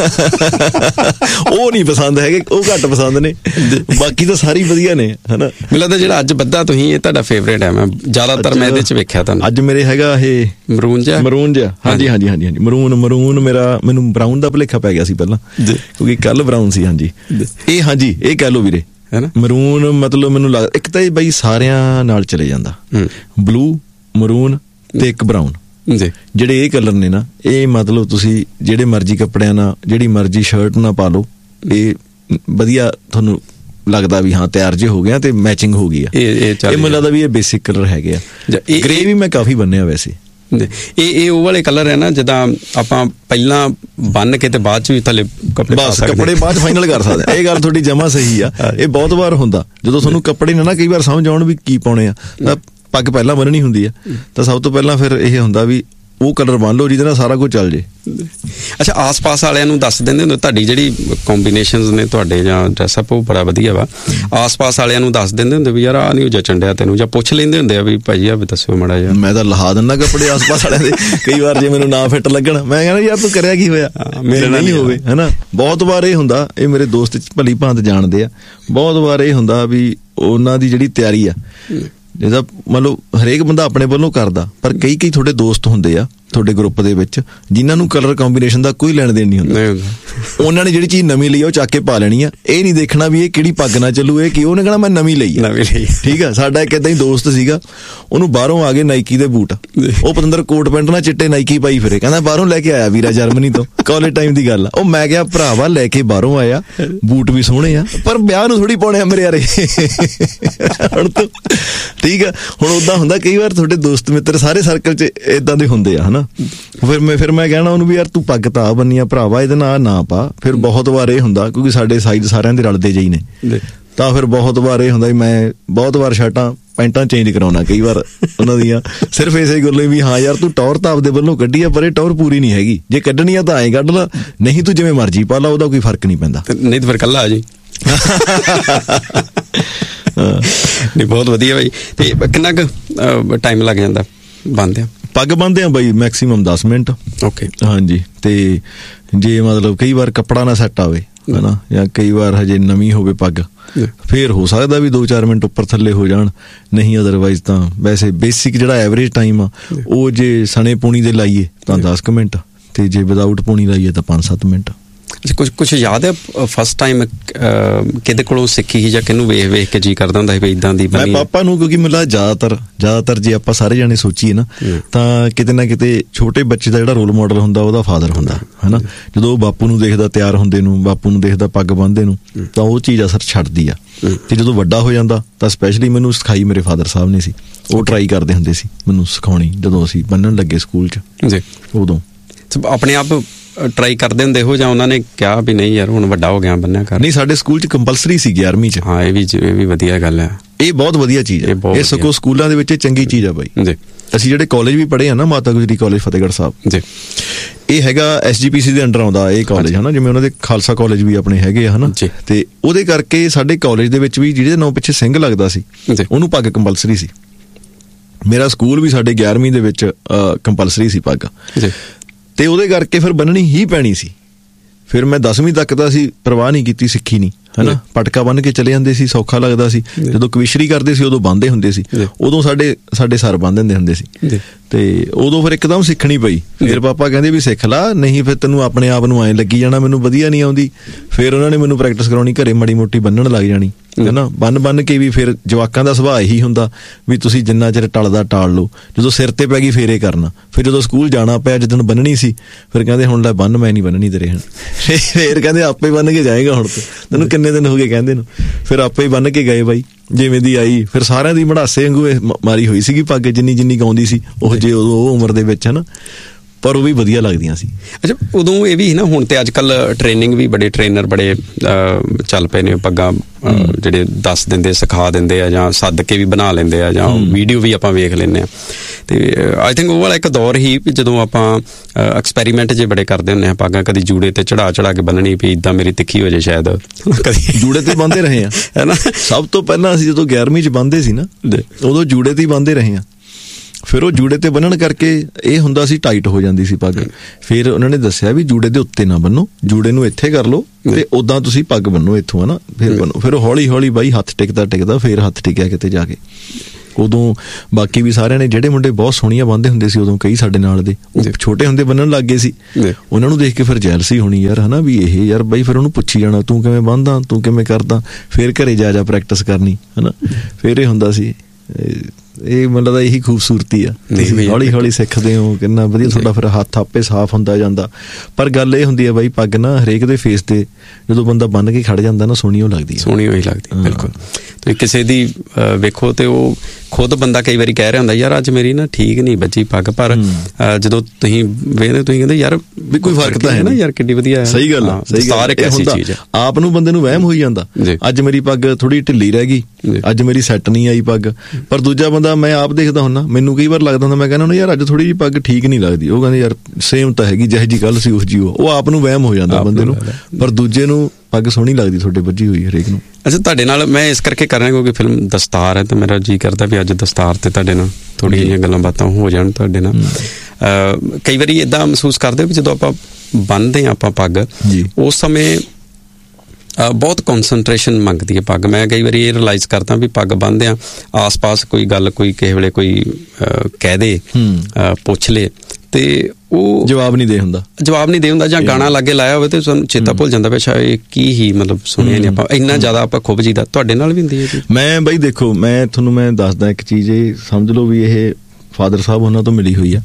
ਉਹ ਨਹੀਂ ਪਸੰਦ ਹੈਗੇ, ਉਹ ਘੱਟ ਪਸੰਦ ਨੇ, ਬਾਕੀ ਤਾਂ ਸਾਰੀ ਵਧੀਆ ਨੇ, ਹਨਾ। ਮੈਨੂੰ ਲੱਗਦਾ ਜਿਹੜਾ ਅੱਜ ਬੱਧਾ ਤੁਸੀਂ, ਇਹ ਤੁਹਾਡਾ ਫੇਵਰੇਟ ਹੈ। ਮੈਂ ਜ਼ਿਆਦਾਤਰ ਮੈਂ ਇਹਦੇ ਚ ਵੇਖਿਆ ਤੁਹਾਨੂੰ। ਅੱਜ ਮੇਰੇ ਹੈਗਾ ਇਹ ਮਰੂਨ ਜਿਹਾ, ਮਰੂਨ ਜਿਹਾ, ਹਾਂਜੀ ਹਾਂਜੀ ਹਾਂਜੀ ਹਾਂਜੀ ਮਰੂਨ ਮਰੂਨ ਮੇਰਾ, ਮੈਨੂੰ ਬਰਾਊਨ ਦਾ ਭੁਲੇਖਾ ਪੈ ਗਿਆ ਸੀ ਪਹਿਲਾਂ, ਕਿਉਂਕਿ ਕੱਲ ਬਰਾਊਨ ਸੀ। ਹਾਂਜੀ ਇਹ, ਹਾਂਜੀ ਇਹ ਕਹਿ ਲਓ ਵੀਰੇ, ਮਰੂਨ ਮਤਲਬ ਮੈਨੂੰ ਲੱਗਦਾ ਇੱਕ ਤਾਂ ਇਹ ਬਈ ਸਾਰਿਆਂ ਨਾਲ ਚਲੇ ਜਾਂਦਾ, ਬਲੂ, ਮਰੂਨ ਤੇ ਇੱਕ ਬਰਾਊਨ। ਜਿਹੜੇ ਇਹ ਕਲਰ ਨੇ ਨਾ, ਇਹ ਮਤਲਬ ਤੁਸੀਂ ਜਿਹੜੇ ਮਰਜ਼ੀ ਕੱਪੜਿਆਂ ਨਾਲ, ਜਿਹੜੀ ਮਰਜ਼ੀ ਸ਼ਰਟ ਨਾਲ ਪਾ ਲਓ, ਇਹ ਵਧੀਆ ਤੁਹਾਨੂੰ ਲੱਗਦਾ ਵੀ ਹਾਂ ਤਿਆਰ ਜੇ ਹੋ ਗਿਆ ਤੇ ਮੈਚਿੰਗ ਹੋ ਗਈ ਆ। ਇਹ ਮੈਨੂੰ ਲੱਗਦਾ ਵੀ ਇਹ ਬੇਸਿਕ ਕਲਰ ਹੈਗੇ ਆ। ਗ੍ਰੇ ਵੀ ਮੈਂ ਕਾਫੀ ਬੰਨਿਆ ਵੈਸੇ। ਇਹ ਇਹ ਉਹ ਵਾਲੇ ਕਲਰ ਹੈ ਨਾ, ਜਿੱਦਾਂ ਆਪਾਂ ਪਹਿਲਾਂ ਬੰਨ ਕੇ ਤੇ ਬਾਅਦ ਚ ਵੀ ਥੱਲੇ ਕੱਪੜੇ ਬਸ ਕੱਪੜੇ ਬਾਅਦ ਫਾਈਨਲ ਕਰ ਸਕਦੇ। ਇਹ ਗੱਲ ਤੁਹਾਡੀ ਜਮਾ ਸਹੀ ਆ। ਇਹ ਬਹੁਤ ਵਾਰ ਹੁੰਦਾ ਜਦੋਂ ਤੁਹਾਨੂੰ ਕੱਪੜੇ ਨਾ ਨਾ ਕਈ ਵਾਰ ਸਮਝ ਆਉਣ ਵੀ ਕੀ ਪਾਉਣੇ ਆ, ਤਾਂ ਪੱਗ ਪਹਿਲਾਂ ਬੰਨਣੀ ਹੁੰਦੀ ਆ, ਤਾਂ ਸਭ ਤੋਂ ਪਹਿਲਾਂ ਫਿਰ ਇਹ ਹੁੰਦਾ ਵੀ ਉਹ ਕਲਰ ਬੰਨ ਲਓ ਜਿਹਦੇ ਨਾਲ ਸਾਰਾ ਕੁਝ ਚੱਲ ਜੇ। ਅੱਛਾ, ਆਸ-ਪਾਸ ਵਾਲਿਆਂ ਨੂੰ ਦੱਸ ਦਿੰਦੇ ਹੁੰਦੇ ਤੁਹਾਡੀ ਜਿਹੜੀ ਕੰਬੀਨੇਸ਼ਨਸ ਨੇ ਤੁਹਾਡੇ ਜਾਂ ਡਰੈਸਅਪ, ਉਹ ਬੜਾ ਵਧੀਆ ਵਾ, ਆਸ-ਪਾਸ ਵਾਲਿਆਂ ਨੂੰ ਦੱਸ ਦਿੰਦੇ ਹੁੰਦੇ ਵੀ ਯਾਰ ਆਹ ਨਹੀਂ ਜਚਣ ਡਿਆ ਤੈਨੂੰ, ਜਾਂ ਪੁੱਛ ਲੈਂਦੇ ਹੁੰਦੇ ਆ ਵੀ ਭਾਈ ਆ ਵੀ ਦੱਸਿਓ ਮਾੜਾ ਜਿਹਾ? ਮੈਂ ਤਾਂ ਲਹਾ ਦਿੰਦਾ ਕੱਪੜੇ ਆਸ-ਪਾਸ ਵਾਲਿਆਂ ਦੇ, ਕਈ ਵਾਰ ਜੇ ਮੈਨੂੰ ਨਾ ਫਿੱਟ ਲੱਗਣ, ਮੈਂ ਕਹਿੰਦਾ ਯਾਰ ਤੂੰ ਕਰਿਆ ਕੀ ਹੋਇਆ, ਮੇਰੇ ਨਾਲ ਨਹੀਂ ਹੋਵੇ, ਹਨਾ। ਬਹੁਤ ਵਾਰ ਇਹ ਹੁੰਦਾ, ਇਹ ਮੇਰੇ ਦੋਸਤ ਭਲੀ ਭਾਂਤ ਜਾਣਦੇ ਆ, ਬਹੁਤ ਵਾਰ ਇਹ ਹੁੰਦਾ ਵੀ ਉਹਨਾਂ ਦੀ ਜਿਹੜੀ ਤਿਆਰੀ ਆ, ਜਿਹਦਾ ਮਤਲਬ ਹਰੇਕ ਬੰਦਾ ਆਪਣੇ ਵੱਲੋਂ ਕਰਦਾ, ਪਰ ਕਈ ਕਈ ਤੁਹਾਡੇ ਦੋਸਤ ਹੁੰਦੇ ਆ ਤੁਹਾਡੇ ਗਰੁੱਪ ਦੇ ਵਿੱਚ ਜਿਨ੍ਹਾਂ ਨੂੰ ਕਲਰ ਕੰਬੀਨੇਸ਼ਨ ਦਾ ਕੋਈ ਲੈਣ ਦੇਣ ਨਹੀਂ ਹੁੰਦਾ। ਉਹਨਾਂ ਨੇ ਜਿਹੜੀ ਚੀਜ਼ ਨਵੀਂ ਲਈ ਉਹ ਚੱਕ ਕੇ ਪਾ ਲੈਣੀ ਆ, ਇਹ ਨਹੀਂ ਦੇਖਣਾ ਵੀ ਇਹ ਕਿਹੜੀ ਪੱਗ ਨਾਲ ਚੱਲੂ, ਇਹ ਕੀ, ਉਹਨੇ ਕਹਿਣਾ ਮੈਂ ਨਵੀਂ ਲਈ ਨਵੀਂ ਲਈ ਠੀਕ ਆ। ਸਾਡਾ ਇੱਕ ਏਦਾਂ ਹੀ ਦੋਸਤ ਸੀਗਾ, ਉਹਨੂੰ ਬਾਹਰੋਂ ਆ ਗਏ ਨਾਈਕੀ ਦੇ ਬੂਟ, ਉਹ ਪਤੰਦਰ ਕੋਟ ਪੈਂਟ ਨਾਲ ਚਿੱਟੇ ਨਾਈਕੀ ਪਾਈ ਫਿਰੇ, ਕਹਿੰਦਾ ਬਾਹਰੋਂ ਲੈ ਕੇ ਆਇਆ ਵੀਰਾ ਜਰਮਨੀ ਤੋਂ, ਕਾਲਜ ਟਾਈਮ ਦੀ ਗੱਲ ਆ। ਉਹ ਮੈਂ ਕਿਹਾ ਭਰਾਵਾ ਲੈ ਕੇ ਬਾਹਰੋਂ ਆਇਆ, ਬੂਟ ਵੀ ਸੋਹਣੇ ਆ, ਪਰ ਵਿਆਹ ਨੂੰ ਥੋੜੀ ਪਾਉਣੇ ਆ ਮੇਰੇ ਯਾਰੇ ਹੁਣ ਤੋਂ, ਠੀਕ ਆ। ਹੁਣ ਓਦਾਂ ਹੁੰਦਾ ਕਈ ਵਾਰ ਤੁਹਾਡੇ ਦੋਸਤ ਮਿੱਤਰ ਸਾਰੇ ਸਰਕਲ ਚ ਏਦਾਂ ਦੇ ਹੁੰਦੇ ਆ, ਹਨਾ। ਫਿਰ ਮੈਂ ਫਿਰ ਮੈਂ ਕਹਿਣਾ ਉਹਨੂੰ ਵੀ ਯਾਰ ਤੂੰ ਪੱਗ ਤਾਂ ਬੰਨੀ ਆ ਭਰਾਵਾ, ਇਹਦੇ ਨਾਲ ਨਾ ਪਾ। ਫਿਰ ਬਹੁਤ ਵਾਰ ਇਹ ਹੁੰਦਾ, ਕਿਉਂਕਿ ਸਾਡੇ ਸਾਈਜ਼ ਸਾਰਿਆਂ ਦੇ ਰਲਦੇ ਜਿਹੀ ਨੇ, ਤਾਂ ਫਿਰ ਬਹੁਤ ਵਾਰ ਇਹ ਹੁੰਦਾ ਵੀ ਮੈਂ ਬਹੁਤ ਵਾਰ ਸ਼ਰਟਾਂ ਪੈਂਟਾਂ ਚੇਂਜ ਕਰਾਉਣਾ ਕਈ ਵਾਰ ਉਹਨਾਂ ਦੀਆਂ, ਸਿਰਫ ਇਸੇ ਗੱਲੋਂ ਵੀ ਹਾਂ ਯਾਰ ਤੂੰ ਟੌਰ ਤਾਂ ਆਪਦੇ ਵੱਲੋਂ ਕੱਢੀ ਆ, ਪਰ ਇਹ ਟੌਰ ਪੂਰੀ ਨਹੀਂ ਹੈਗੀ, ਜੇ ਕੱਢਣੀ ਆ ਤਾਂ ਐਂ ਕੱਢ ਲਾ, ਨਹੀਂ ਤੂੰ ਜਿਵੇਂ ਮਰਜ਼ੀ ਪਾ ਲਾ, ਉਹਦਾ ਕੋਈ ਫਰਕ ਨਹੀਂ ਪੈਂਦਾ। ਨਹੀਂ ਤਾਂ ਫਿਰ ਕੱਲਾ ਆ ਜੀ। ਨਹੀਂ ਬਹੁਤ ਵਧੀਆ ਬਾਈ। ਤੇ ਕਿੰਨਾ ਕੁ ਟਾਈਮ ਲੱਗ ਜਾਂਦਾ ਬੰਨ੍ਹਦਿਆਂ? ਪੱਗ ਬੰਨ੍ਹਦੇ ਆ ਬਾਈ ਮੈਕਸੀਮਮ ਦਸ ਮਿੰਟ। ਓਕੇ, ਹਾਂਜੀ। ਤੇ ਜੇ ਮਤਲਬ ਕਈ ਵਾਰ ਕੱਪੜਾ ਨਾ ਸੈੱਟ ਆਵੇ, ਹਨਾ, ਜਾਂ ਕਈ ਵਾਰ ਹਜੇ ਨਵੀਂ ਹੋਵੇ ਪੱਗ, ਫੇਰ ਹੋ ਸਕਦਾ ਵੀ ਦੋ ਚਾਰ ਮਿੰਟ ਉੱਪਰ ਥੱਲੇ ਹੋ ਜਾਣ, ਨਹੀਂ ਅਦਰਵਾਈਜ਼ ਤਾਂ ਵੈਸੇ ਬੇਸਿਕ ਜਿਹੜਾ ਐਵਰੇਜ ਟਾਈਮ ਆ ਉਹ ਜੇ ਸਣੇ ਪੂਣੀ ਦੇ ਲਾਈਏ ਤਾਂ ਦਸ ਕੁ ਮਿੰਟ, ਤੇ ਜੇ ਵਿਦਆਊਟ ਪੂਣੀ ਲਾਈਏ ਤਾਂ ਪੰਜ ਸੱਤ ਮਿੰਟ। ਕੁਛ ਕੁਛ ਯਾਦ ਹੈ ਫਸਟ ਟਾਈਮ ਕਿਹਦੇ ਕੋਲੋਂ ਸਿੱਖੀ ਸੀ, ਜਾਂ ਕਿਹਨੂੰ ਵੇਖ ਵੇਖ ਕੇ ਜੀ ਕਰਦਾ ਹੁੰਦਾ ਸੀ ਵੀ ਇਦਾਂ ਦੀ? ਮੈਂ ਪਾਪਾ ਨੂੰ, ਕਿਉਂਕਿ ਮੈਨੂੰ ਜ਼ਿਆਦਾਤਰ ਜ਼ਿਆਦਾਤਰ ਜੇ ਆਪਾਂ ਸਾਰੇ ਜਾਣੇ ਸੋਚੀਏ ਨਾ, ਤਾਂ ਕਿਤੇ ਨਾ ਕਿਤੇ ਛੋਟੇ ਬੱਚੇ ਦਾ ਜਿਹੜਾ ਰੋਲ ਮਾਡਲ ਹੁੰਦਾ ਉਹਦਾ ਫਾਦਰ ਹੁੰਦਾ, ਹਨਾ। ਜਦੋਂ ਉਹ ਬਾਪੂ ਨੂੰ ਦੇਖਦਾ ਤਿਆਰ ਹੁੰਦੇ ਨੂੰ, ਬਾਪੂ ਨੂੰ ਦੇਖਦਾ ਪੱਗ ਬੰਨ੍ਹਦੇ ਨੂੰ, ਤਾਂ ਉਹ ਚੀਜ਼ ਅਸਰ ਛੱਡਦੀ ਆ। ਤੇ ਜਦੋਂ ਵੱਡਾ ਹੋ ਜਾਂਦਾ ਤਾਂ ਸਪੈਸ਼ਲੀ ਮੈਨੂੰ ਸਿਖਾਈ ਮੇਰੇ ਫਾਦਰ ਸਾਹਿਬ ਨੇ ਸੀ, ਉਹ ਟਰਾਈ ਕਰਦੇ ਹੁੰਦੇ ਸੀ ਮੈਨੂੰ ਸਿਖਾਉਣੀ ਜਦੋਂ ਅਸੀਂ ਬੰਨਣ ਲੱਗੇ ਸਕੂਲ 'ਚ। ਉਦੋਂ ਆਪਣੇ ਆਪ ਟਰਾਈ ਕਰਦੇ ਹੁੰਦੇ ਹੋ, ਜਾਂ ਉਹਨਾਂ ਨੇ ਕਿਹਾ ਵੀ ਨਹੀਂ ਯਾਰ ਹੁਣ ਵੱਡਾ ਹੋ ਗਿਆ ਬੰਨਿਆ ਕਰ? ਨਹੀਂ, ਸਾਡੇ ਸਕੂਲ 'ਚ ਕੰਪਲਸਰੀ ਸੀ ਗਿਆਰਵੀਂ 'ਚ। ਹਾਂ, ਇਹ ਵੀ ਇਹ ਵੀ ਵਧੀਆ ਗੱਲ ਹੈ, ਇਹ ਬਹੁਤ ਵਧੀਆ ਚੀਜ਼ ਹੈ, ਇਹ ਸਗੋਂ ਸਕੂਲਾਂ ਦੇ ਵਿੱਚ ਚੰਗੀ ਚੀਜ਼ ਆ ਬਾਈ ਜੀ। ਅਸੀਂ ਜਿਹੜੇ ਕਾਲਜ ਵੀ ਪੜ੍ਹੇ ਆ ਨਾ, ਮਾਤਾ ਗੁਜਰੀ ਕਾਲਜ ਫਤਿਹਗੜ੍ਹ ਸਾਹਿਬ ਜੀ, ਇਹ ਹੈਗਾ ਐਸ ਜੀ ਪੀ ਸੀ ਦੇ ਅੰਡਰ ਆਉਂਦਾ ਇਹ ਕਾਲਜ, ਹਨਾ। ਜਿਵੇਂ ਉਹਨਾਂ ਦੇ ਖਾਲਸਾ ਕਾਲਜ ਵੀ ਆਪਣੇ ਹੈਗੇ ਆ, ਹਨਾ। ਤੇ ਉਹਦੇ ਕਰਕੇ ਸਾਡੇ ਕਾਲਜ ਦੇ ਵਿੱਚ ਵੀ ਜਿਹਦੇ ਨਾਂ ਪਿੱਛੇ ਸਿੰਘ ਲੱਗਦਾ ਸੀ, ਉਹਨੂੰ ਪੱਗ ਕੰਪਲਸਰੀ ਸੀ। ਮੇਰਾ ਸਕੂਲ ਵੀ ਸਾਡੇ ਗਿਆਰਵੀਂ ਦੇ ਵਿੱਚ ਕੰਪਲਸਰੀ ਸੀ ਪੱਗ, ਤੇ ਉਹਦੇ ਕਰਕੇ ਫਿਰ ਬੰਨਣੀ ਹੀ ਪੈਣੀ ਸੀ। ਫਿਰ ਮੈਂ ਦਸਵੀਂ ਤੱਕ ਤਾਂ ਅਸੀਂ ਪਰਵਾਹ ਨਹੀਂ ਕੀਤੀ, ਸਿੱਖੀ ਨਹੀਂ, ਹਨਾ। ਪਟਕਾ ਬੰਨ ਕੇ ਚਲੇ ਜਾਂਦੇ ਸੀ, ਸੌਖਾ ਲੱਗਦਾ ਸੀ। ਜਦੋਂ ਕਵਿਸ਼ਰੀ ਕਰਦੇ ਸੀ ਉਦੋਂ ਬੰਨ੍ਹਦੇ ਹੁੰਦੇ ਸੀ, ਉਦੋਂ ਸਾਡੇ ਸਾਡੇ ਸਰ ਬੰਨ੍ਹ ਦਿੰਦੇ ਹੁੰਦੇ ਸੀ, ਤੇ ਉਦੋਂ ਫਿਰ ਇੱਕਦਮ ਸਿੱਖਣੀ ਪਈ। ਫਿਰ ਪਾਪਾ ਕਹਿੰਦੇ ਵੀ ਸਿੱਖ ਲਾ, ਨਹੀਂ ਫਿਰ ਤੈਨੂੰ ਆਪਣੇ ਆਪ ਨੂੰ ਐਂ ਲੱਗੀ ਜਾਣਾ ਮੈਨੂੰ ਵਧੀਆ ਨਹੀਂ ਆਉਂਦੀ। ਫਿਰ ਉਹਨਾਂ ਨੇ ਮੈਨੂੰ ਪ੍ਰੈਕਟਿਸ ਕਰਾਉਣੀ, ਘਰੇ ਮਾੜੀ ਮੋਟੀ ਬੰਨਣ ਲੱਗ ਜਾਣੀ, ਹਨਾ। ਬੰਨ ਬੰਨ ਕੇ ਵੀ ਫਿਰ ਜਵਾਕਾਂ ਦਾ ਸੁਭਾਅ ਇਹੀ ਹੁੰਦਾ ਵੀ ਤੁਸੀਂ ਜਿੰਨਾ ਚਿਰ ਟਲਦਾ ਟਾਲ ਲਓ, ਜਦੋਂ ਸਿਰ ਤੇ ਪੈ ਗਈ ਫੇਰ ਇਹ ਕਰਨਾ। ਫਿਰ ਜਦੋਂ ਸਕੂਲ ਜਾਣਾ ਪਿਆ, ਜਿੱਦਣ ਬੰਨਣੀ ਸੀ, ਫਿਰ ਕਹਿੰਦੇ ਹੁਣ ਲੈ ਬੰਨ, ਮੈਂ ਨਹੀਂ ਬੰਨਣੀ ਤੇਰੇ। ਹੁਣ ਫੇਰ ਕਹਿੰਦੇ ਆਪੇ ਬੰਨ ਕੇ ਜਾਏਗਾ ਹੁਣ ਤੋਂ, ਤੈਨੂੰ ਕਿੰਨੇ ਦਿਨ ਹੋ ਗਏ ਕਹਿੰਦੇ ਨੂੰ। ਫਿਰ ਆਪੇ ਹੀ ਬੰਨ ਕੇ ਗਏ ਬਾਈ, ਜਿਵੇਂ ਦੀ ਆਈ। ਫਿਰ ਸਾਰਿਆਂ ਦੀ ਮੜਾਸੇ ਵਾਂਗੂ ਮਾਰੀ ਹੋਈ ਸੀਗੀ ਪੱਗ, ਜਿੰਨੀ ਜਿੰਨੀ ਗਾਉਂਦੀ ਸੀ ਉਹ ਜੇ ਉਦੋਂ ਉਹ ਉਮਰ ਦੇ ਵਿੱਚ, ਹਨਾ। ਪਰ ਉਹ ਵੀ ਵਧੀਆ ਲੱਗਦੀਆਂ ਸੀ। ਅੱਛਾ, ਉਦੋਂ ਇਹ ਵੀ ਨਾ, ਹੁਣ ਤੇ ਅੱਜ ਕੱਲ ਟ੍ਰੇਨਿੰਗ ਵੀ ਬੜੇ ਟ੍ਰੇਨਰ ਬੜੇ ਚੱਲ ਪਏ ਨੇ, ਪੱਗਾਂ ਜਿਹੜੇ ਦੱਸ ਦਿੰਦੇ, ਸਿਖਾ ਦਿੰਦੇ ਆ, ਜਾਂ ਸੱਦ ਕੇ ਵੀ ਬਣਾ ਲੈਂਦੇ ਆ, ਜਾਂ ਵੀਡੀਓ ਵੀ ਆਪਾਂ ਵੇਖ ਲੈਂਦੇ ਆ। ਤੇ ਆਈ ਥਿੰਕ ਉਹ ਵਾਲਾ ਇੱਕ ਦੌਰ ਹੀ ਜਦੋਂ ਆਪਾਂ ਐਕਸਪੈਰੀਮੈਂਟ ਜੇ ਬੜੇ ਕਰਦੇ ਹੁੰਦੇ ਆ, ਪੱਗਾਂ ਕਦੀ ਜੂੜੇ ਤੇ ਚੜਾ ਚੜਾ ਕੇ ਬੰਨਣੀ, ਵੀ ਇੱਦਾਂ ਮੇਰੀ ਤਿੱਖੀ ਹੋ ਜਾਏ ਸ਼ਾਇਦ। ਕਦੀ ਜੂੜੇ ਤੇ ਬੰਨ੍ਹਦੇ ਰਹੇ ਆ, ਹੈ ਨਾ। ਸਭ ਤੋਂ ਪਹਿਲਾਂ ਅਸੀਂ ਜਦੋਂ ਗਿਆਰਵੀਂ 'ਚ ਬੰਨ੍ਹਦੇ ਸੀ ਨਾ, ਉਦੋਂ ਜੂੜੇ ਤੇ ਹੀ ਬੰਨ੍ਹਦੇ ਰਹੇ ਆ। ਫਿਰ ਉਹ ਜੂੜੇ ਤੇ ਬੰਨਣ ਕਰਕੇ ਇਹ ਹੁੰਦਾ ਸੀ ਟਾਈਟ ਹੋ ਜਾਂਦੀ ਸੀ ਪੱਗ। ਫਿਰ ਉਹਨਾਂ ਨੇ ਦੱਸਿਆ ਵੀ ਜੂੜੇ ਦੇ ਉੱਤੇ ਨਾ ਬੰਨੋ, ਜੂੜੇ ਨੂੰ ਇੱਥੇ ਕਰ ਲਓ ਤੇ ਉਦਾਂ ਤੁਸੀਂ ਪੱਗ ਬੰਨੋ ਇੱਥੋਂ, ਹਨਾ, ਫਿਰ ਬੰਨੋ। ਫਿਰ ਹੌਲੀ ਹੌਲੀ ਬਾਈ ਹੱਥ ਟਿਕਦਾ ਟਿਕਦਾ ਫਿਰ ਹੱਥ ਟਿਕਿਆ ਕਿਤੇ ਜਾ ਕੇ। ਉਦੋਂ ਬਾਕੀ ਵੀ ਸਾਰਿਆਂ ਨੇ, ਜਿਹੜੇ ਮੁੰਡੇ ਬਹੁਤ ਸੋਹਣੀਆਂ ਬੰਨ੍ਹਦੇ ਹੁੰਦੇ ਸੀ ਉਦੋਂ, ਕਈ ਸਾਡੇ ਨਾਲ ਦੇ, ਉਹ ਛੋਟੇ ਹੁੰਦੇ ਬੰਨਣ ਲੱਗ ਗਏ ਸੀ। ਉਹਨਾਂ ਨੂੰ ਦੇਖ ਕੇ ਫਿਰ ਜੈਲਸੀ ਹੋਣੀ ਯਾਰ, ਹਨਾ, ਵੀ ਇਹ ਯਾਰ ਬਾਈ, ਫਿਰ ਉਹਨੂੰ ਪੁੱਛੀ ਜਾਣਾ ਤੂੰ ਕਿਵੇਂ ਬੰਨ੍ਹਦਾ, ਤੂੰ ਕਿਵੇਂ ਕਰਦਾ, ਫਿਰ ਘਰੇ ਜਾ ਜਾ ਪ੍ਰੈਕਟਿਸ ਕਰਨੀ, ਹਨਾ। ਫਿਰ ਇਹ ਹੁੰਦਾ ਸੀ, ਇਹ ਮੈਨੂੰ ਲੱਗਦਾ ਇਹੀ ਖੂਬਸੂਰਤੀ ਆ, ਹੌਲੀ ਹੌਲੀ ਸਿੱਖਦੇ ਹੋ, ਕਿੰਨਾ ਵਧੀਆ ਤੁਹਾਡਾ ਫਿਰ ਹੱਥ ਆਪੇ ਸਾਫ਼ ਹੁੰਦਾ ਜਾਂਦਾ। ਪਰ ਗੱਲ ਇਹ ਹੁੰਦੀ ਹੈ ਬਾਈ, ਪੱਗ ਨਾ ਹਰੇਕ ਦੇ ਫੇਸ ਤੇ ਜਦੋਂ ਬੰਦਾ ਬੰਨ੍ਹ ਕੇ ਖੜ ਜਾਂਦਾ ਨਾ, ਸੋਹਣੀ ਉਹ ਲੱਗਦੀ ਹੈ, ਸੋਹਣੀ ਉਹੀ ਲੱਗਦੀ। ਬਿਲਕੁਲ। ਤੁਸੀਂ ਕਿਸੇ ਦੀ ਵੇਖੋ ਤੇ ਉਹ ਖੁਦ ਬੰਦਾ ਕਈ ਵਾਰੀ ਕਹਿ ਰਿਹਾ ਹੁੰਦਾ ਯਾਰ ਅੱਜ ਮੇਰੀ ਨਾ ਠੀਕ ਨਹੀਂ ਬੱਜੀ ਪੱਗ, ਪਰ ਜਦੋਂ ਤੁਸੀਂ ਵੇਖਦੇ ਤੁਸੀਂ ਕਹਿੰਦੇ ਯਾਰ ਵੀ ਕੋਈ ਫਰਕ ਤਾਂ ਹੈ ਨਾ ਯਾਰ, ਕਿੱਡੀ ਵਧੀਆ। ਸਹੀ ਗੱਲ ਆ, ਸਹੀ ਗੱਲ। ਇੱਕ ਐਸੀ ਚੀਜ਼ ਹੈ, ਆਪ ਨੂੰ ਬੰਦੇ ਨੂੰ ਵਹਿਮ ਹੋਈ ਜਾਂਦਾ ਅੱਜ ਮੇਰੀ ਪੱਗ ਥੋੜੀ ਢਿੱਲੀ ਰਹਿ ਗਈ, ਅੱਜ ਮੇਰੀ ਸੈੱਟ ਨਹੀਂ ਆਈ ਪੱਗ। ਪਰ ਦੂਜਾ ਬੰਦਾ, ਮੈਂ ਆਪ ਦੇਖਦਾ ਹੁੰਦਾ, ਮੈਨੂੰ ਕਈ ਵਾਰ ਲੱਗਦਾ ਹੁੰਦਾ, ਮੈਂ ਕਹਿੰਦਾ ਯਾਰ ਅੱਜ ਥੋੜੀ ਜਿਹੀ ਪੱਗ ਠੀਕ ਨਹੀਂ ਲੱਗਦੀ, ਉਹ ਕਹਿੰਦੇ ਯਾਰ ਸੇਮ ਤਾਂ ਹੈਗੀ, ਜਿਹੋ ਜਿਹੀ ਗੱਲ ਸੀ ਉਹ ਜੀ। ਉਹ ਆਪ ਨੂੰ ਵਹਿਮ ਹੋ ਜਾਂਦਾ ਬੰਦੇ ਨੂੰ, ਪਰ ਦੂਜੇ ਨੂੰ ਪੱਗ ਸੋਹਣੀ ਲੱਗਦੀ ਤੁਹਾਡੇ ਬੱਜੀ ਹੋਈ ਹਰੇਕ ਨੂੰ। ਅੱਛਾ, ਤੁਹਾਡੇ ਨਾਲ ਮੈਂ ਇਸ ਕਰਕੇ ਕਰ ਰਿਹਾ ਕਿਉਂਕਿ ਫਿਲਮ ਦਸਤਾਰ ਹੈ ਤੇ ਮੇਰਾ ਜੀ ਕਰਦਾ ਵੀ ਅੱਜ ਦਸਤਾਰ ਤੇ ਤੁਹਾਡੇ ਨਾਲ ਥੋੜ੍ਹੀਆਂ ਜਿਹੀਆਂ ਗੱਲਾਂ ਬਾਤਾਂ ਹੋ ਜਾਣ ਤੁਹਾਡੇ ਨਾਲ। ਕਈ ਵਾਰੀ ਏਦਾਂ ਮਹਿਸੂਸ ਕਰਦੇ ਵੀ ਜਦੋਂ ਆਪਾਂ ਬੰਨ੍ਹਦੇ ਹਾਂ ਆਪਾਂ ਪੱਗ, ਉਸ ਸਮੇਂ ਬਹੁਤ ਕੌਨਸਨਟ੍ਰੇਸ਼ਨ ਮੰਗਦੀ ਹੈ ਪੱਗ। ਮੈਂ ਕਈ ਵਾਰੀ ਇਹ ਰਿਅਲਾਈਜ਼ ਕਰਦਾ ਵੀ ਪੱਗ ਬੰਨ੍ਹਦੇ ਹਾਂ, ਆਸ ਪਾਸ ਕੋਈ ਗੱਲ, ਕੋਈ ਕਿਸੇ ਵੇਲੇ ਕੋਈ ਕਹਿ ਦੇ, ਪੁੱਛ ਲੇ ਤੇ ਉਹ ਜਵਾਬ ਨਹੀਂ ਦੇ ਹੁੰਦਾ, ਜਵਾਬ ਨਹੀਂ ਦੇ ਹੁੰਦਾ, ਜਾਂ ਗਾਣਾ ਲਾਗੇ ਲਾਇਆ ਹੋਵੇ ਤੇ ਸਾਨੂੰ ਚੇਤਾ ਭੁੱਲ ਜਾਂਦਾ ਵੀ ਸ਼ਾਇਦ ਕੀ ਹੀ ਮਤਲਬ ਸੁਣਿਆ ਨਹੀਂ ਆਪਾਂ, ਇੰਨਾ ਜ਼ਿਆਦਾ ਆਪਾਂ ਖੁੱਭ ਜੀਦਾ। ਤੁਹਾਡੇ ਨਾਲ ਵੀ ਹੁੰਦੀ ਹੈ? ਮੈਂ ਬਾਈ ਦੇਖੋ, ਮੈਂ ਤੁਹਾਨੂੰ ਮੈਂ ਦੱਸਦਾ ਇੱਕ ਚੀਜ਼, ਇਹ ਸਮਝ ਲਓ ਵੀ ਇਹ ਫਾਦਰ ਸਾਹਿਬ ਉਹਨਾਂ ਤੋਂ ਮਿਲੀ ਹੋਈ ਆ।